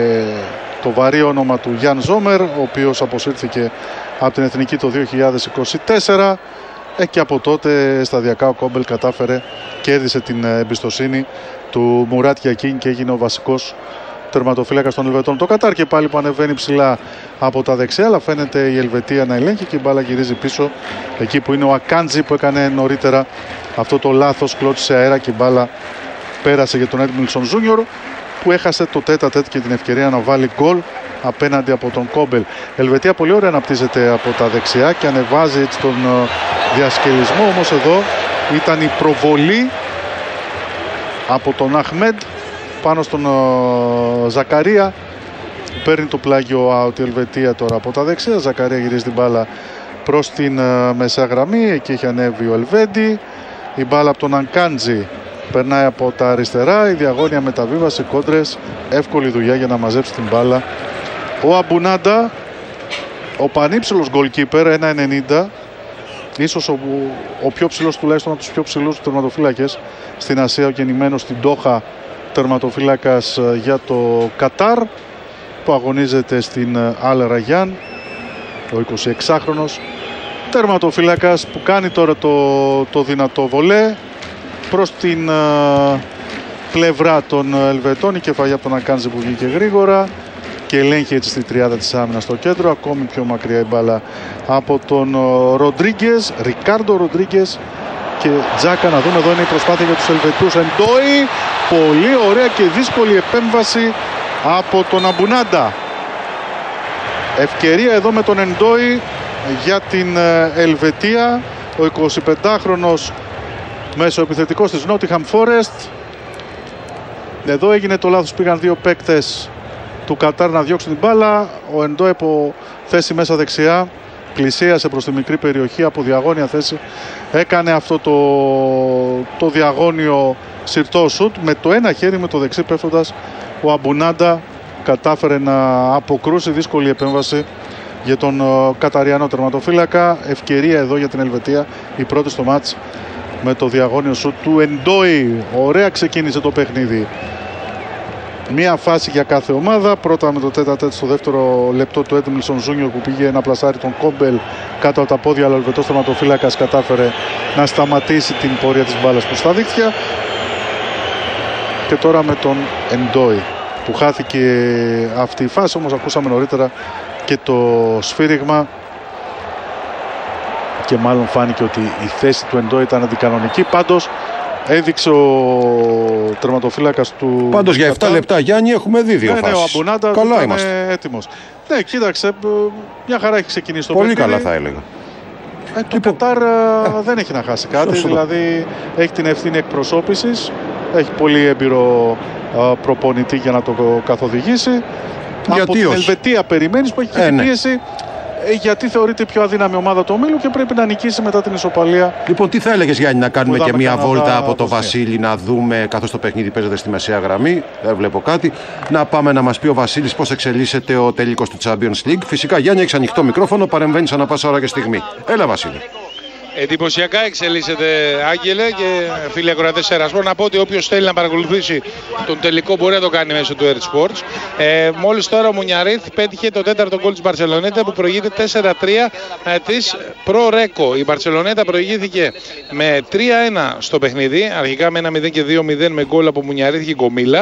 το βαρύ όνομα του Γιάν Ζόμερ, ο οποίος αποσύρθηκε από την εθνική το δύο χιλιάδες είκοσι τέσσερα ε, και από τότε σταδιακά ο Κόμπελ κατάφερε, κέρδισε την εμπιστοσύνη του Μουράτ Γιακίν και έγινε ο βασικός τερματοφύλακας των Ελβετών. Το Κατάρ και πάλι που ανεβαίνει ψηλά από τα δεξιά, αλλά φαίνεται η Ελβετία να ελέγχει και η μπάλα γυρίζει πίσω εκεί που είναι ο Ακάντζη, που έκανε νωρίτερα αυτό το λάθος, κλώτσισε αέρα και η μπάλα πέρασε για τον Έντμιλσον Ζούνιορ, που έχασε το τέτα τέτ και την ευκαιρία να βάλει γκολ απέναντι από τον Κόμπελ. Ελβετία πολύ ωραία αναπτύσσεται από τα δεξιά και ανεβάζει έτσι τον διασκελισμό, όμως εδώ ήταν η προβολή από τον Αχμέντ πάνω στον uh, Ζακαρία. Παίρνει το πλάγιο out η Ελβετία τώρα από τα δεξιά. Ζακαρία γυρίζει την μπάλα προς την uh, μεσαία γραμμή. Εκεί έχει ανέβει ο Ελβέντι. Η μπάλα από τον Ανκάντζη περνάει από τα αριστερά. Η διαγώνια μεταβίβαση, κόντρες, εύκολη δουλειά για να μαζέψει την μπάλα ο Αμπουνάντα, ο πανύψηλος goalkeeper, ένα ενενήντα, ίσως ο, ο πιο ψηλός, τουλάχιστον από τους πιο ψηλούς τερματοφύλακες στην Ασία, ο γεννημένος στην Ντόχα τερματοφύλακας για το Κατάρ, που αγωνίζεται στην Αλ Ραγιάν, ο εικοσιεξάχρονος τερματοφύλακας που κάνει τώρα το, το δυνατό βολέ προς την uh, πλευρά των Ελβετών. Η κεφαλιά από τον Ακάντζη που βγήκε γρήγορα και ελέγχει έτσι στη τριάδα της άμυνας στο κέντρο. Ακόμη πιο μακριά η μπάλα από τον Ροντρίγκες, Ρικάρντο Ροντρίγκες και Τζάκα. Να δούμε, εδώ είναι η προσπάθεια για τους Ελβετούς. Εντόι, πολύ ωραία και δύσκολη επέμβαση από τον Αμπουνάντα. Ευκαιρία εδώ με τον Εντόι για την Ελβετία. Ο εικοσιπεντάχρονος μεσοεπιθετικός της Νότιχαμ Φόρεστ. Εδώ έγινε το λάθος, πήγαν δύο παίκτες του Κατάρ να διώξουν την μπάλα. Ο Εντόι από θέση μέσα δεξιά πλησίασε προς τη μικρή περιοχή από διαγώνια θέση. Έκανε αυτό το, το διαγώνιο συρτό σουτ. Με το ένα χέρι, με το δεξί πέφτοντας, ο Αμπουνάντα κατάφερε να αποκρούσει. Δύσκολη επέμβαση για τον Καταριανό τερματοφύλακα. Ευκαιρία εδώ για την Ελβετία, η πρώτη στο μάτς με το διαγώνιο σουτ του Εντόι. Ωραία ξεκίνησε το παιχνίδι. Μία φάση για κάθε ομάδα. Πρώτα με το τέτα τέτ στο δεύτερο λεπτό του Έντμιλσον Ζούνιορ, που πήγε να πλασάρει τον Κόμπελ κάτω από τα πόδια, αλλά ο Ελβετός τερματοφύλακας κατάφερε να σταματήσει την πορεία της μπάλας προς τα δίκτυα. Και τώρα με τον Εντόι που χάθηκε αυτή η φάση, όμως ακούσαμε νωρίτερα και το σφύριγμα και μάλλον φάνηκε ότι η θέση του Εντόι ήταν αντικανονική. Πάντως έδειξε ο τερματοφύλακας του... Πάντως για επτά λεπτά, Γιάννη, έχουμε δει δύο ναι, φάσεις. Ναι, ο Αμπουνάντα καλά ήταν έτοιμος. Ναι, κοίταξε, μια χαρά έχει ξεκινήσει το πολύ παιχνίδι. Πολύ καλά θα έλεγα. Ε, το λοιπόν, Κατάρ ε, δεν έχει να χάσει κάτι, σωστό. Δηλαδή έχει την ευθύνη εκπροσώπησης, έχει πολύ έμπειρο προπονητή για να το καθοδηγήσει. Γιατί από την όχι. Ελβετία περιμένεις που έχει και ε, την ναι. πίεση, γιατί θεωρείται η πιο αδύναμη ομάδα του ομίλου και πρέπει να νικήσει μετά την ισοπαλία. Λοιπόν, τι θα έλεγες, Γιάννη, να κάνουμε και μια Καναδά, βόλτα από το Βοσνία. Βασίλη, να δούμε, καθώς το παιχνίδι παίζεται στη μεσαία γραμμή, δεν βλέπω κάτι, να πάμε να μας πει ο Βασίλης πώς εξελίσσεται ο τελικός του Champions League. Φυσικά, Γιάννη, έχεις ανοιχτό μικρόφωνο, παρεμβαίνεις ανά πάσα ώρα και στιγμή. Έλα, Βασίλη. Εντυπωσιακά εξελίσσεται, Άγγελε και φίλοι ακροατές Ερασπορ. Να πω ότι όποιος θέλει να παρακολουθήσει τον τελικό μπορεί να το κάνει μέσω του Air Sports. Ε, μόλις τώρα ο Μουνιαρίθ πέτυχε το τέταρτο γκολ της Μπαρσελονέτα που προηγείται τέσσερα τρία ε, της Pro Reco. Η Μπαρσελονέτα προηγήθηκε με τρία ένα στο παιχνίδι, αρχικά με ένα μηδέν και δύο μηδέν με γκολ από Μουνιαρίθ και Γκομίλα.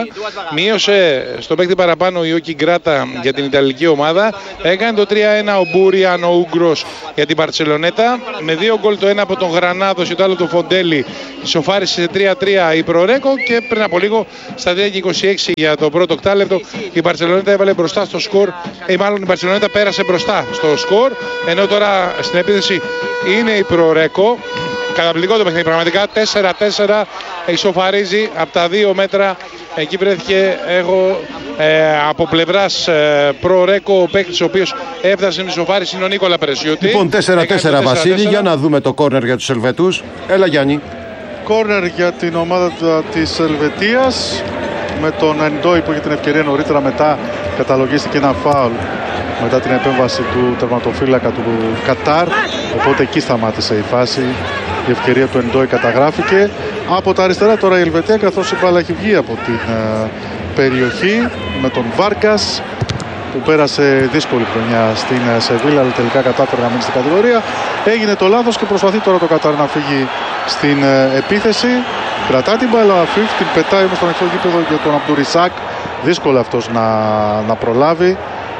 Μείωσε στο παίκτη παραπάνω ο Ιόκι Γκράτα για την Ιταλική ομάδα. Έκανε το τρία ένα ο Μπούριαν, ο Ούγκρος για την Μπαρσελονέτα. Με δύο γκολ το ένα από τον Γρανάδος και το άλλο του Φοντέλη ισοφάρισε σε τρία τρία η Προρέκο και πριν από λίγο στα τρία και είκοσι έξι για το πρώτο οκτάλεπτο η Μπαρσελονέτα έβαλε μπροστά στο σκορ ή μάλλον η Μπαρσελονέτα πέρασε μπροστά στο σκορ, ενώ τώρα στην επίθεση είναι η Προρέκο. Καταπληκτικό το παιχνίδι, πραγματικά τέσσερα τέσσερα ισοφαρίζει από τα δύο μέτρα. Εκεί βρέθηκε εγώ ε, από πλευράς ε, Προρέκο ο παίκτης ο οποίος έφτασε στην ισοφάριση είναι ο Νίκολα Περεσιούτη. Λοιπόν, τέσσερα τέσσερα Βασίλη, για να δούμε το κόρνερ για τους Ελβετούς. Έλα, Γιάννη. Κόρνερ για την ομάδα της Ελβετίας με τον Εντόι που είχε την ευκαιρία νωρίτερα, μετά καταλογίστηκε ένα φάουλ μετά την επέμβαση του τερματοφύλακα του Κατάρ, οπότε εκεί σταμάτησε η φάση. Η ευκαιρία του Εντόι καταγράφηκε. Από τα αριστερά τώρα η Ελβετία, καθώς η μπάλα έχει βγει από την uh, περιοχή με τον Βάρκας που πέρασε δύσκολη χρονιά στην uh, Σεβίλα, αλλά τελικά κατάφερε να μείνει στην κατηγορία. Έγινε το λάθος και προσπαθεί τώρα το Κατάρ να φύγει στην uh, επίθεση. Κρατά την μπάλα Αφίφ, την πετάει όμως στον ανοιχτό γήπεδο για τον Αμπτουρισάκ. Δύσκολο αυτός να, να προλάβει.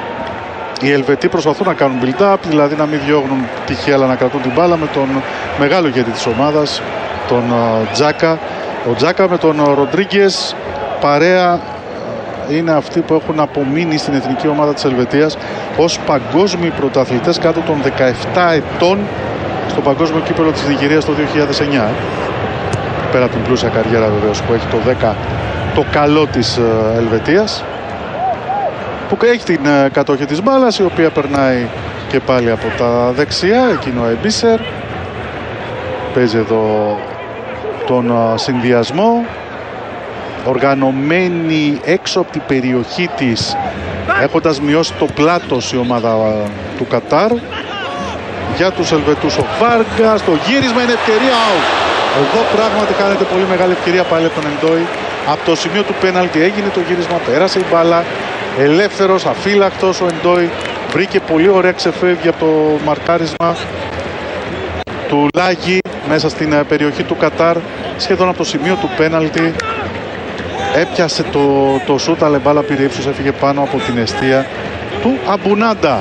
Οι Ελβετοί προσπαθούν να κάνουν build-up, δηλαδή να μην διώγνουν τυχαία αλλά να κρατούν την μπάλα με τον μεγάλο ηγέτη της ομάδας, τον uh, Τζάκα. Ο Τζάκα με τον Ροντρίγκες παρέα είναι αυτοί που έχουν απομείνει στην εθνική ομάδα της Ελβετίας ως παγκόσμιοι πρωταθλητές κάτω των δεκαεπτά ετών στο παγκόσμιο κύπελλο της Νιγηρίας το δύο χιλιάδες εννιά. Πέρα από την πλούσια καριέρα βεβαίως που έχει το δέκα το καλό της uh, Ελβετίας, που έχει την uh, κατοχή της μπάλας, η οποία περνάει και πάλι από τα δεξιά. Εκείνο ο Εμπίσερ παίζει εδώ τον uh, συνδυασμό, οργανωμένη έξω από την περιοχή της, έχοντας μειώσει το πλάτος η ομάδα uh, του Κατάρ. Για τους Ελβετούς ο Βάργκας, το γύρισμα είναι ευκαιρία out. Εδώ πράγματι χάνεται πολύ μεγάλη ευκαιρία πάλι από τον Εντόι. Από το σημείο του πέναλτι έγινε το γύρισμα, πέρασε η μπάλα, ελεύθερος, αφύλακτος ο Εντόι, βρήκε πολύ ωραία ξεφεύγει από το μαρκάρισμα του Λάγι μέσα στην περιοχή του Κατάρ, σχεδόν από το σημείο του πέναλτι. Έπιασε το, το σούτ, αλλά η μπάλα πήρε ύψος, έφυγε πάνω από την εστία του Αμπουνάντα.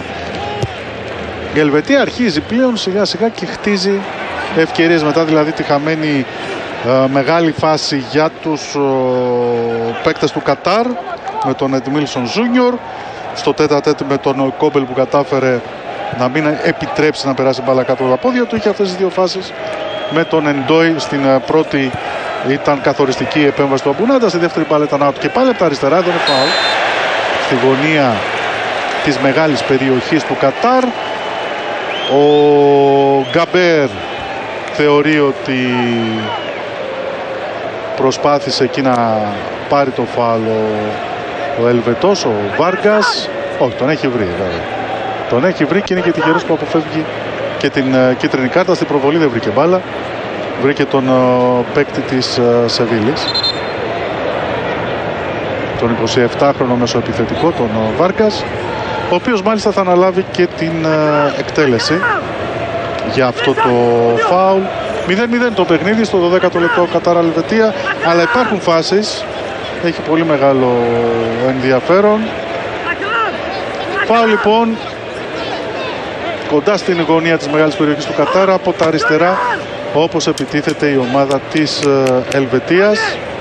Η Ελβετία αρχίζει πλέον σιγά σιγά και χτίζει ευκαιρίες μετά, δηλαδή τη χαμένη ε, μεγάλη φάση για τους ε, παίκτες του Κατάρ με τον Εντμίλσον Ζούνιορ, στο τέτα τέτ με τον Κόμπελ που κατάφερε να μην επιτρέψει να περάσει μπάλα κάτω από τα πόδια του. Είχε αυτές τις δύο φάσεις με τον Εντόι. Στην ε, πρώτη ήταν καθοριστική η επέμβαση του Αμπουνάντα, στη δεύτερη μπάλα ήταν out και πάλι από τα αριστερά, δεν είναι φάουλ στη γωνία της μεγάλης περιοχής του Κατάρ. Ο Γκαμπέρ θεωρεί ότι προσπάθησε εκεί να πάρει το φάουλ ο Ελβετός, ο Βάργκας. Όχι, τον έχει βρει βέβαια. Τον έχει βρει και είναι και τυχερός που αποφεύγει και την uh, κίτρινη κάρτα. Στην προβολή δεν βρήκε μπάλα. Βρήκε τον uh, παίκτη της uh, Σεβίλης, τον εικοσιεπτάχρονο μεσοεπιθετικό, τον uh, Βάργκας, ο οποίος μάλιστα θα αναλάβει και την uh, εκτέλεση για αυτό το φάουλ. μηδέν μηδέν το παιχνίδι στο δωδέκατο λεπτό Κατάρα Ελβετία, αλλά υπάρχουν φάσεις, έχει πολύ μεγάλο ενδιαφέρον. Φάουλ λοιπόν κοντά στην γωνία της μεγάλης περιοχής του Κατάρα, από τα αριστερά, όπως επιτίθεται η ομάδα της Ελβετίας,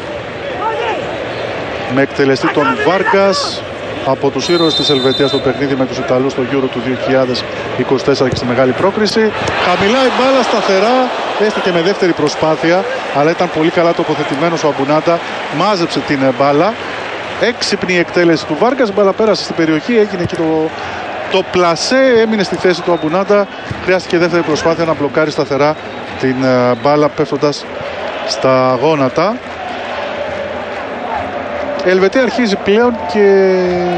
με εκτελεστή τον Βάργκας, από τους ήρωες της Ελβετίας στο παιχνίδι με τους Ιταλούς στο Euro του δύο χιλιάδες είκοσι τέσσερα και στη μεγάλη πρόκριση. Χαμηλά η μπάλα, σταθερά, έστω και με δεύτερη προσπάθεια, αλλά ήταν πολύ καλά τοποθετημένος ο Αμπουνάντα, μάζεψε την μπάλα έξυπνη εκτέλεση του Βάρκας, η μπάλα πέρασε στην περιοχή, έγινε και το, το πλασέ, έμεινε στη θέση του Αμπουνάντα. Χρειάστηκε δεύτερη προσπάθεια να μπλοκάρει σταθερά την uh, μπάλα πέφτοντας στα γόνατα. Η Ελβετία αρχίζει πλέον και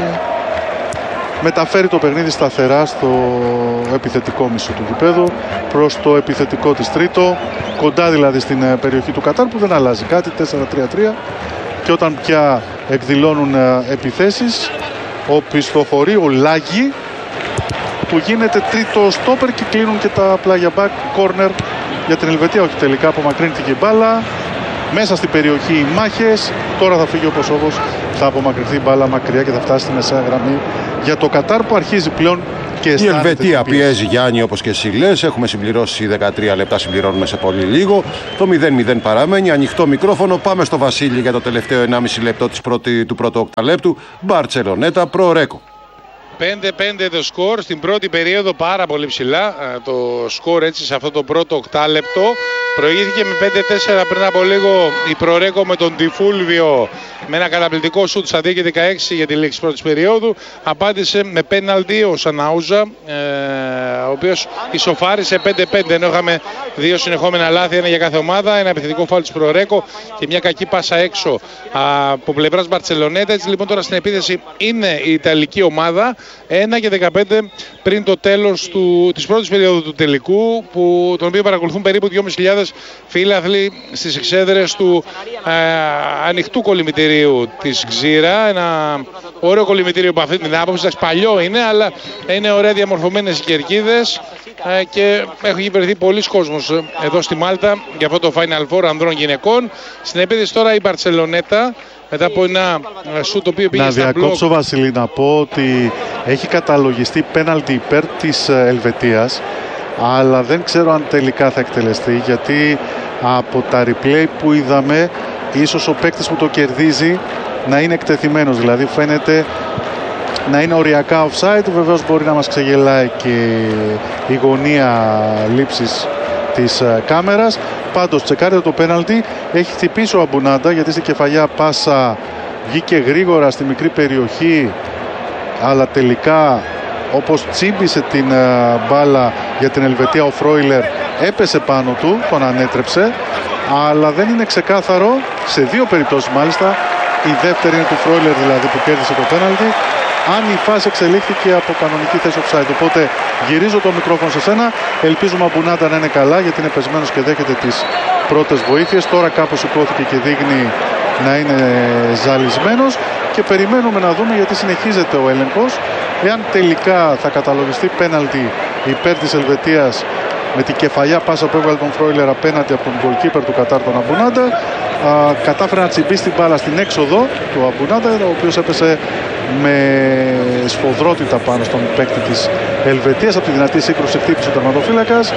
μεταφέρει το παιχνίδι σταθερά στο επιθετικό μισό του γηπέδου προς το επιθετικό της τρίτο, κοντά δηλαδή στην περιοχή του Κατάρ, που δεν αλλάζει κάτι, τέσσερα τρία τρία, και όταν πια εκδηλώνουν επιθέσεις οπισθοχωρεί ο Λάγι, που γίνεται τρίτο στόπερ και κλείνουν και τα πλάγια back corner για την Ελβετία. Όχι, τελικά απομακρύνθηκε η μπάλα μέσα στην περιοχή, οι μάχες. Τώρα θα φύγει ο Κωσόβος, θα απομακρυνθεί η μπάλα μακριά και θα φτάσει στη μεσαία γραμμή για το Κατάρ, που αρχίζει πλέον και η Ελβετία πιέζει, Γιάννη, όπως και εσύ λες. Έχουμε συμπληρώσει δεκατρία λεπτά, συμπληρώνουμε σε πολύ λίγο. Το μηδέν μηδέν παραμένει, ανοιχτό μικρόφωνο. Πάμε στο Βασίλη για το τελευταίο ενάμιση λεπτό της πρώτη, του πρώτου οκταλέπτου. Μπαρτσελονέτα, Προορέκο. πέντε πέντε το σκορ στην πρώτη περίοδο, πάρα πολύ ψηλά το σκορ έτσι σε αυτό το πρώτο οκτάλεπτο. Προηγήθηκε με πέντε τέσσερα πριν από λίγο η Προορέκο με τον Τιφούλβιο με ένα καταπληκτικό σουτ στα δύο και δεκαέξι για τη λήξη της πρώτης περίοδου. Απάντησε με πέναλτι ο Σαναούζα, ε, ο οποίος ισοφάρισε πέντε πέντε, ενώ είχαμε δύο συνεχόμενα λάθη, ένα για κάθε ομάδα, ένα επιθετικό φάουλ της Προορέκο και μια κακή πάσα έξω από πλευράς Μπαρτσελονέτα. Έτσι λοιπόν τώρα στην επίθεση είναι η Ιταλική ομάδα, ένα και δεκαπέντε πριν το τέλος του, της πρώτης περίοδου του τελικού, που, τον οποίο παρακολουθούν περίπου δυόμισι χιλιάδες φίλαθλοι στις εξέδρες του ε, ανοιχτού κολυμβητηρίου της Ξήρα. Ένα ωραίο κολυμβητήριο από αυτή την άποψη, παλιό είναι, αλλά είναι ωραία διαμορφωμένες οι κερκίδες ε, και έχει βρεθεί πολλοί κόσμος εδώ στη Μάλτα για αυτό το Final Four ανδρών γυναικών. Στην επίθεση τώρα η Μπαρτσελονέτα, μετά από ένα σουτ το οποίο πήγε να στα μπλοκ. Να διακόψω, Βασίλη, να πω ότι έχει καταλογιστεί πέναλτι υπέρ της Ελβετίας, αλλά δεν ξέρω αν τελικά θα εκτελεστεί, γιατί από τα replay που είδαμε ίσως ο παίκτης που το κερδίζει να είναι εκτεθειμένος, δηλαδή φαίνεται να είναι οριακά offside. Βεβαίως μπορεί να μας ξεγελάει και η γωνία λήψης της κάμερας. Πάντως τσεκάρετε το πέναλτι, έχει χτυπήσει ο Αμπουνάντα, γιατί στην κεφαλιά πάσα βγήκε γρήγορα στη μικρή περιοχή, αλλά τελικά όπως τσίμπησε την uh, μπάλα για την Ελβετία ο Φρόιλερ, έπεσε πάνω του, τον ανέτρεψε, αλλά δεν είναι ξεκάθαρο, σε δύο περιπτώσεις μάλιστα, η δεύτερη είναι του Φρόιλερ δηλαδή που κέρδισε το πέναλτι, αν η φάση εξελίχθηκε από κανονική θέση offside. Οπότε γυρίζω το μικρόφωνο σε σένα, ελπίζουμε ο Αμπουνάντα να είναι καλά, γιατί είναι πεσμένος και δέχεται τις πρώτες βοήθειες. Τώρα κάπως σηκώθηκε και δείχνει να είναι ζαλισμένος και περιμένουμε να δούμε, γιατί συνεχίζεται ο έλεγχος, εάν τελικά θα καταλογιστεί πέναλτι υπέρ της Ελβετίας με την κεφαλιά πάσα που έβγαλε τον Φρόιλερ απέναντι από τον goalkeeper του Κατάρ, τον Αμπουνάντα. Α, κατάφερε να τσιμπήσει την μπάλα στην έξοδο του Αμπουνάντα, ο οποίος έπεσε με σφοδρότητα πάνω στον παίκτη της Ελβετίας. Από τη δυνατή σύγκρουση χτύπησε ο τερματοφύλακας.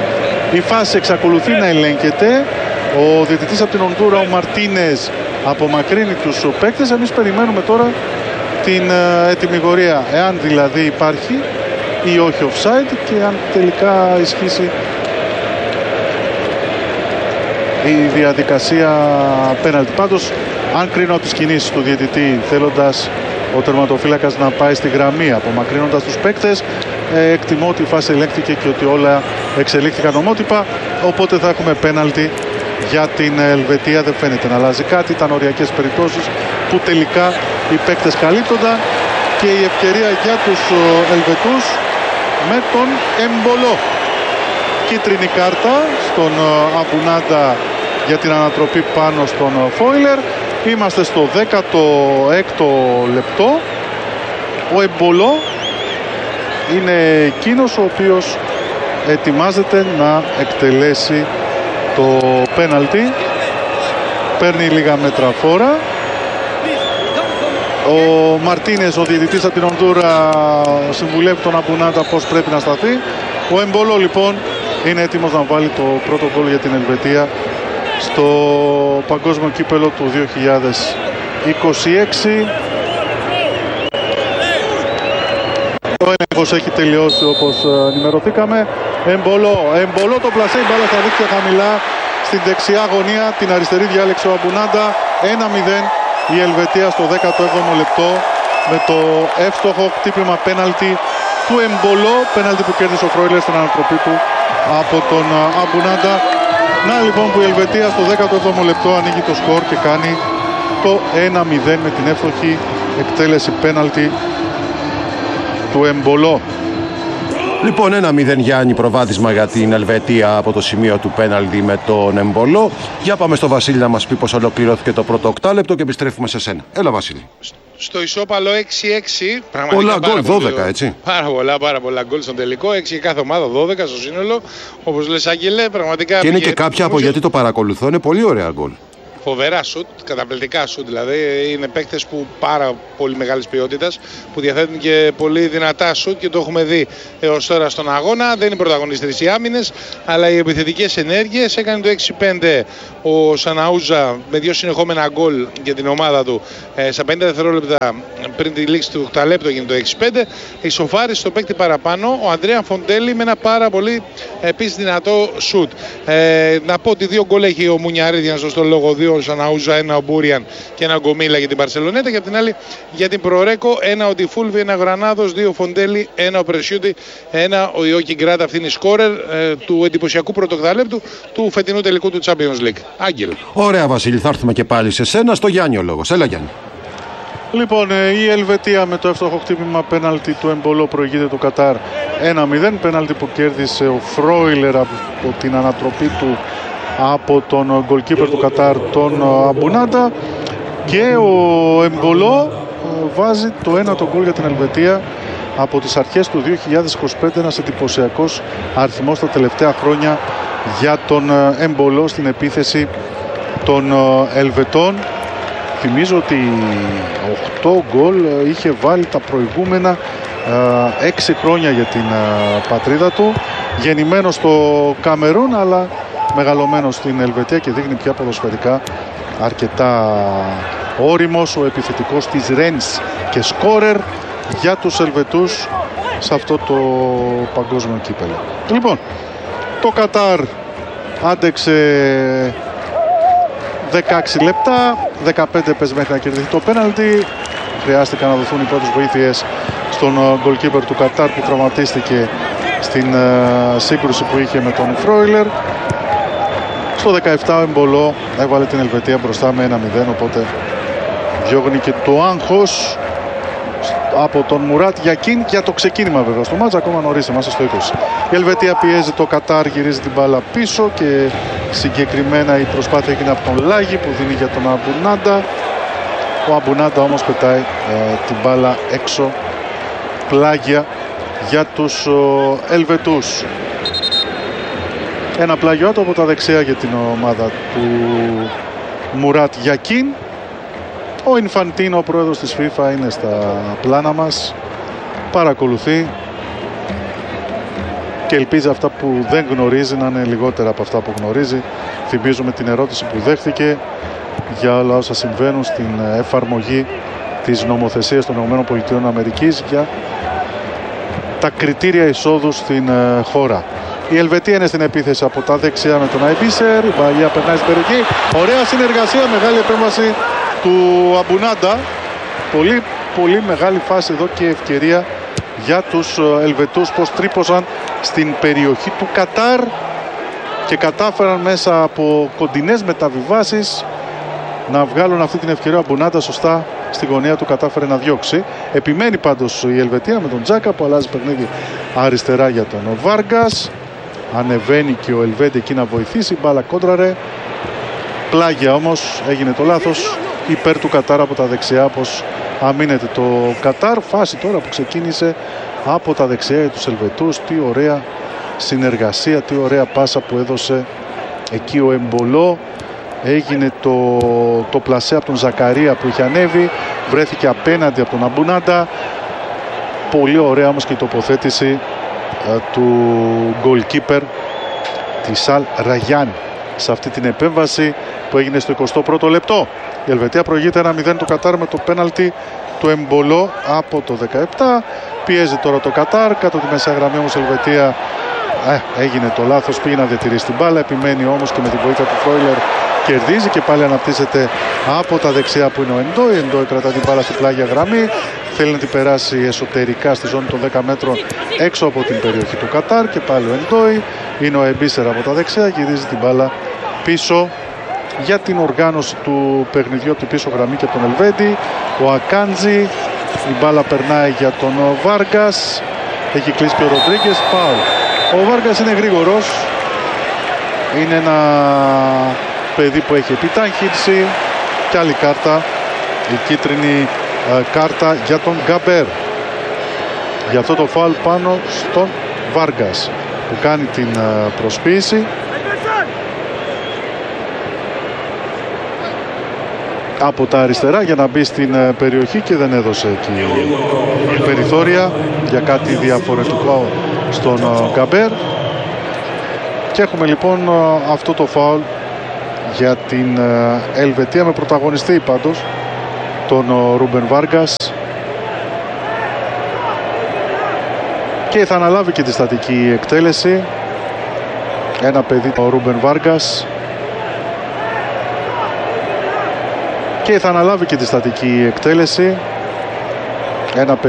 Η φάση εξακολουθεί να ελέγχεται. Ο διαιτητής από την Ονδούρα, ο Μαρτίνεζ, απομακρύνει τους παίκτες. Εμείς περιμένουμε τώρα την ετυμηγορία, εάν δηλαδή υπάρχει ή όχι offside, και αν τελικά ισχύσει η διαδικασία πέναλτι. Πάντως, αν κρίνω τις κινήσεις του διαιτητή θέλοντας ο τερματοφύλακας να πάει στη γραμμή απομακρύνοντας τους παίκτες, ε, εκτιμώ ότι η φάση ελέγχθηκε και ότι όλα εξελίχθηκαν ομότυπα, οπότε θα έχουμε πέναλτι για την Ελβετία. Δεν φαίνεται να αλλάζει κάτι, ήταν οριακές περιπτώσεις που τελικά οι παίκτες καλύπτονταν, και η ευκαιρία για τους Ελβετούς με τον Εμπολό. Κίτρινη κάρτα στον Αμπουνάντα για την ανατροπή πάνω στον Φόιλερ. Είμαστε στο δέκατο έκτο λεπτό. Ο Εμπολό είναι εκείνος ο οποίος ετοιμάζεται να εκτελέσει το πέναλτι. Παίρνει λίγα μέτρα φόρα. Ο Μαρτίνες, ο διαιτητής από την Ονδούρα, συμβουλεύει τον Αμπουνάντα πώς πρέπει να σταθεί. Ο Εμπολό λοιπόν είναι έτοιμος να βάλει το πρώτο γκολ για την Ελβετία στο παγκόσμιο κύπελο του δύο χιλιάδες είκοσι έξι. Ο έλεγχος έχει τελειώσει, όπως ενημερωθήκαμε. Εμπολό, Εμπολό το πλασέ, η μπάλα στα δίκτυα χαμηλά στην δεξιά γωνία, την αριστερή διάλεξε ο Αμπουνάντα. ένα μηδέν η Ελβετία στο δέκατο έβδομο λεπτό με το εύστοχο χτύπημα πέναλτι του Εμπολό, πέναλτι που κέρδισε ο Φρόιλερ στην ανατροπή του από τον Αμπουνάντα. Να λοιπόν που η Ελβετία στο δέκατο έβδομο λεπτό ανοίγει το σκορ και κάνει το ένα μηδέν με την εύστοχη εκτέλεση πέναλτι του Εμπολό. Λοιπόν, ένα μηδέν Γιάννη προβάδισμα για την Ελβετία από το σημείο του πέναλτι με τον Εμπολό. Για πάμε στο Βασίλη να μας πει πως ολοκληρώθηκε το πρώτο οκτάλεπτο και επιστρέφουμε σε σένα. Έλα Βασίλη. Στο ισόπαλο έξι έξι. Πολλά γκολ, δώδεκα έτσι. Πάρα πολλά, πάρα πολλά γκολ στον τελικό. έξι και κάθε ομάδα, δώδεκα στο σύνολο. Όπως λες Άγγελε, πραγματικά. Και είναι και κάποια από γιατί το παρακολουθώ, είναι πολύ ωραία γκολ. Φοβερά σουτ, καταπληκτικά σουτ δηλαδή. Είναι παίκτες που πάρα πολύ μεγάλης ποιότητας, που διαθέτουν και πολύ δυνατά σουτ και το έχουμε δει έως τώρα στον αγώνα. Δεν είναι πρωταγωνιστές οι άμυνες, αλλά οι επιθετικές ενέργειες. Έκανε το έξι πέντε ο Σαναούζα με δύο συνεχόμενα γκολ για την ομάδα του ε, στα πενήντα δευτερόλεπτα πριν τη λήξη του οκταλέπτου έγινε το έξι πέντε. Ισοφάρισε στο παίκτη παραπάνω ο Ανδρέα Φοντέλη με ένα πάρα πολύ επίσης δυνατό σουτ. Ε, να πω ότι δύο γκολ έχει ο Μουνιαρίδη, να σωστό λόγο, δύο ο Σαναούζα, ένα ο Μπούριαν και ένα ο Γκομίλα για την Μπαρσελονέτα. Και από την άλλη για την Προρέκο, ένα ο Τιφούλβι, ένα ο Γρανάδος, δύο ο Φοντέλη, ένα ο Πρεσιούτη, ένα ο Ιόκι Γκράτα. Αυτή είναι η σκόρερ ε, του εντυπωσιακού πρωτοκταλέπτου του φετινού τελικού του Champions League. Άγγελ. Ωραία Βασίλη, θα έρθουμε και πάλι σε σένα. Στο Γιάννη ο λόγος. Έλα Γιάννη. Λοιπόν, η Ελβετία με το εύστοχο χτύπημα πέναλτι του Εμπολό προηγείται του Κατάρ ένα μηδέν. Πέναλτι που κέρδισε ο Φρόιλερ από την ανατροπή του από τον γκολκίπερ του Κατάρ, τον Αμπουνάντα. Και ο Εμπολό βάζει το ένα το γκολ για την Ελβετία από τις αρχές του δύο χιλιάδες είκοσι πέντε. Ένας εντυπωσιακός αριθμός τα τελευταία χρόνια για τον Εμπολό στην επίθεση των Ελβετών. Θυμίζω ότι οκτώ γκολ είχε βάλει τα προηγούμενα έξι χρόνια για την πατρίδα του. Γεννημένο στο Καμερούν αλλά μεγαλωμένο στην Ελβετία και δείχνει πια ποδοσφαιρικά αρκετά όριμος, ο επιθετικός της Ρένς και σκόρερ για τους Ελβετούς σε αυτό το παγκόσμιο κύπελλο. Λοιπόν, το Κατάρ άντεξε δεκαέξι λεπτά, δεκαπέντε πες μέχρι να κερδιθεί το πέναλτι. Χρειάστηκαν να δοθούν οι πρώτες βοήθειες στον γκολκίπερ του Κατάρ που τραυματίστηκε στην uh, σύγκρουση που είχε με τον Φρόιλερ. Στο δεκαεπτά ο Εμπολό έβαλε την Ελβετία μπροστά με ένα μηδέν, οπότε διώγνει και το άγχος από τον Μουράτ Γιακίν για το ξεκίνημα βέβαια στο μάτς. Ακόμα νωρίς, είμαστε στο είκοσι. Η Ελβετία πιέζει το Κατάρ, γυρίζει την μπάλα πίσω και συγκεκριμένα η προσπάθεια έγινε από τον Λάγι που δίνει για τον Αμπουνάντα. Ο Αμπουνάντα όμως πετάει ε, την μπάλα έξω, πλάγια για τους ο, Ελβετούς. Ένα πλάγιο από τα δεξιά για την ομάδα του Μουράτ Γιακίν. Ο Ινφαντίνο, ο πρόεδρος της FIFA, είναι στα πλάνα μας, παρακολουθεί και ελπίζει αυτά που δεν γνωρίζει να είναι λιγότερα από αυτά που γνωρίζει. Θυμίζουμε την ερώτηση που δέχθηκε για όλα όσα συμβαίνουν στην εφαρμογή της νομοθεσίας των ΗΠΑ για τα κριτήρια εισόδου στην χώρα. Η Ελβετία είναι στην επίθεση από τα δεξιά με τον Αϊμπίσερ. Η Βαλία περνάει στην περιοχή. Ωραία συνεργασία, μεγάλη επέμβαση του Αμπουνάντα. Πολύ πολύ μεγάλη φάση εδώ και ευκαιρία για τους Ελβετούς, πως τρύπωσαν στην περιοχή του Κατάρ και κατάφεραν μέσα από κοντινές μεταβιβάσεις να βγάλουν αυτή την ευκαιρία. Ο Αμπουνάντα σωστά στη γωνία του κατάφερε να διώξει. Επιμένει πάντως η Ελβετία με τον Τζάκα που αλλάζει παιχνίδι αριστερά για τον Βάργκας. Ανεβαίνει και ο Ελβέντη εκεί να βοηθήσει. Μπάλα κόντραρε. Πλάγια όμως, έγινε το λάθος υπέρ του Κατάρ από τα δεξιά, πως αμήνεται το Κατάρ. Φάση τώρα που ξεκίνησε από τα δεξιά για τους Ελβετούς. Τι ωραία συνεργασία, τι ωραία πάσα που έδωσε εκεί ο Εμπολό. Έγινε το, το πλασέ από τον Ζακαρία που είχε ανέβει. Βρέθηκε απέναντι από τον Αμπουνάντα. Πολύ ωραία όμως και η τοποθέτηση ε, του goalkeeper της Αλ Ραγιάν σε αυτή την επέμβαση που έγινε στο εικοστό πρώτο λεπτό. Η Ελβετία προηγείται ένα μηδέν το Κατάρ με το πέναλτι του Εμπολό από το δεκαεπτά. Πιέζει τώρα το Κατάρ. Κάτω τη μεσαία γραμμή όμως η Ελβετία ε, έγινε το λάθος. Πήγε να διατηρήσει την μπάλα. Επιμένει όμως και με την βοήθεια του Φρόιλερ κερδίζει και πάλι αναπτύσσεται από τα δεξιά που είναι ο Εντόι. Εντόι κρατά την μπάλα στην πλάγια γραμμή. Θέλει να την περάσει εσωτερικά στη ζώνη των δέκα μέτρων έξω από την περιοχή του Κατάρ και πάλι ο Εντόι. Είναι ο Εμπίσερ από τα δεξιά, γυρίζει την μπάλα πίσω για την οργάνωση του παιχνιδιού από την πίσω γραμμή και από τον Ελβέντη. Ο Ακάντζη, η μπάλα περνάει για τον Βάργκας. Έχει κλείσει και ο Ροντρίγκες, φάουλ. Ο Βάργκας είναι γρήγορος. Είναι ένα παιδί που έχει επιτάχυνση. Και άλλη κάρτα, η κίτρινη ε, κάρτα για τον Γκαμπέρ. Για αυτό το φάουλ πάνω στον Βάργκας που κάνει την ε, προσποίηση. Από τα αριστερά για να μπει στην ε, περιοχή και δεν έδωσε εκεί περιθώρια για κάτι διαφορετικό στον ε, Γκαμπέρ. Και έχουμε λοιπόν ε, αυτό το φάουλ για την ε, Ελβετία με πρωταγωνιστή πάντως τον ε, Ρούμπεν Βάργκας. Και θα αναλάβει και τη στατική εκτέλεση. Ένα παιδί ο Ρούμπεν Βάργκας. Και θα αναλάβει και τη στατική εκτέλεση. Ένα παιδί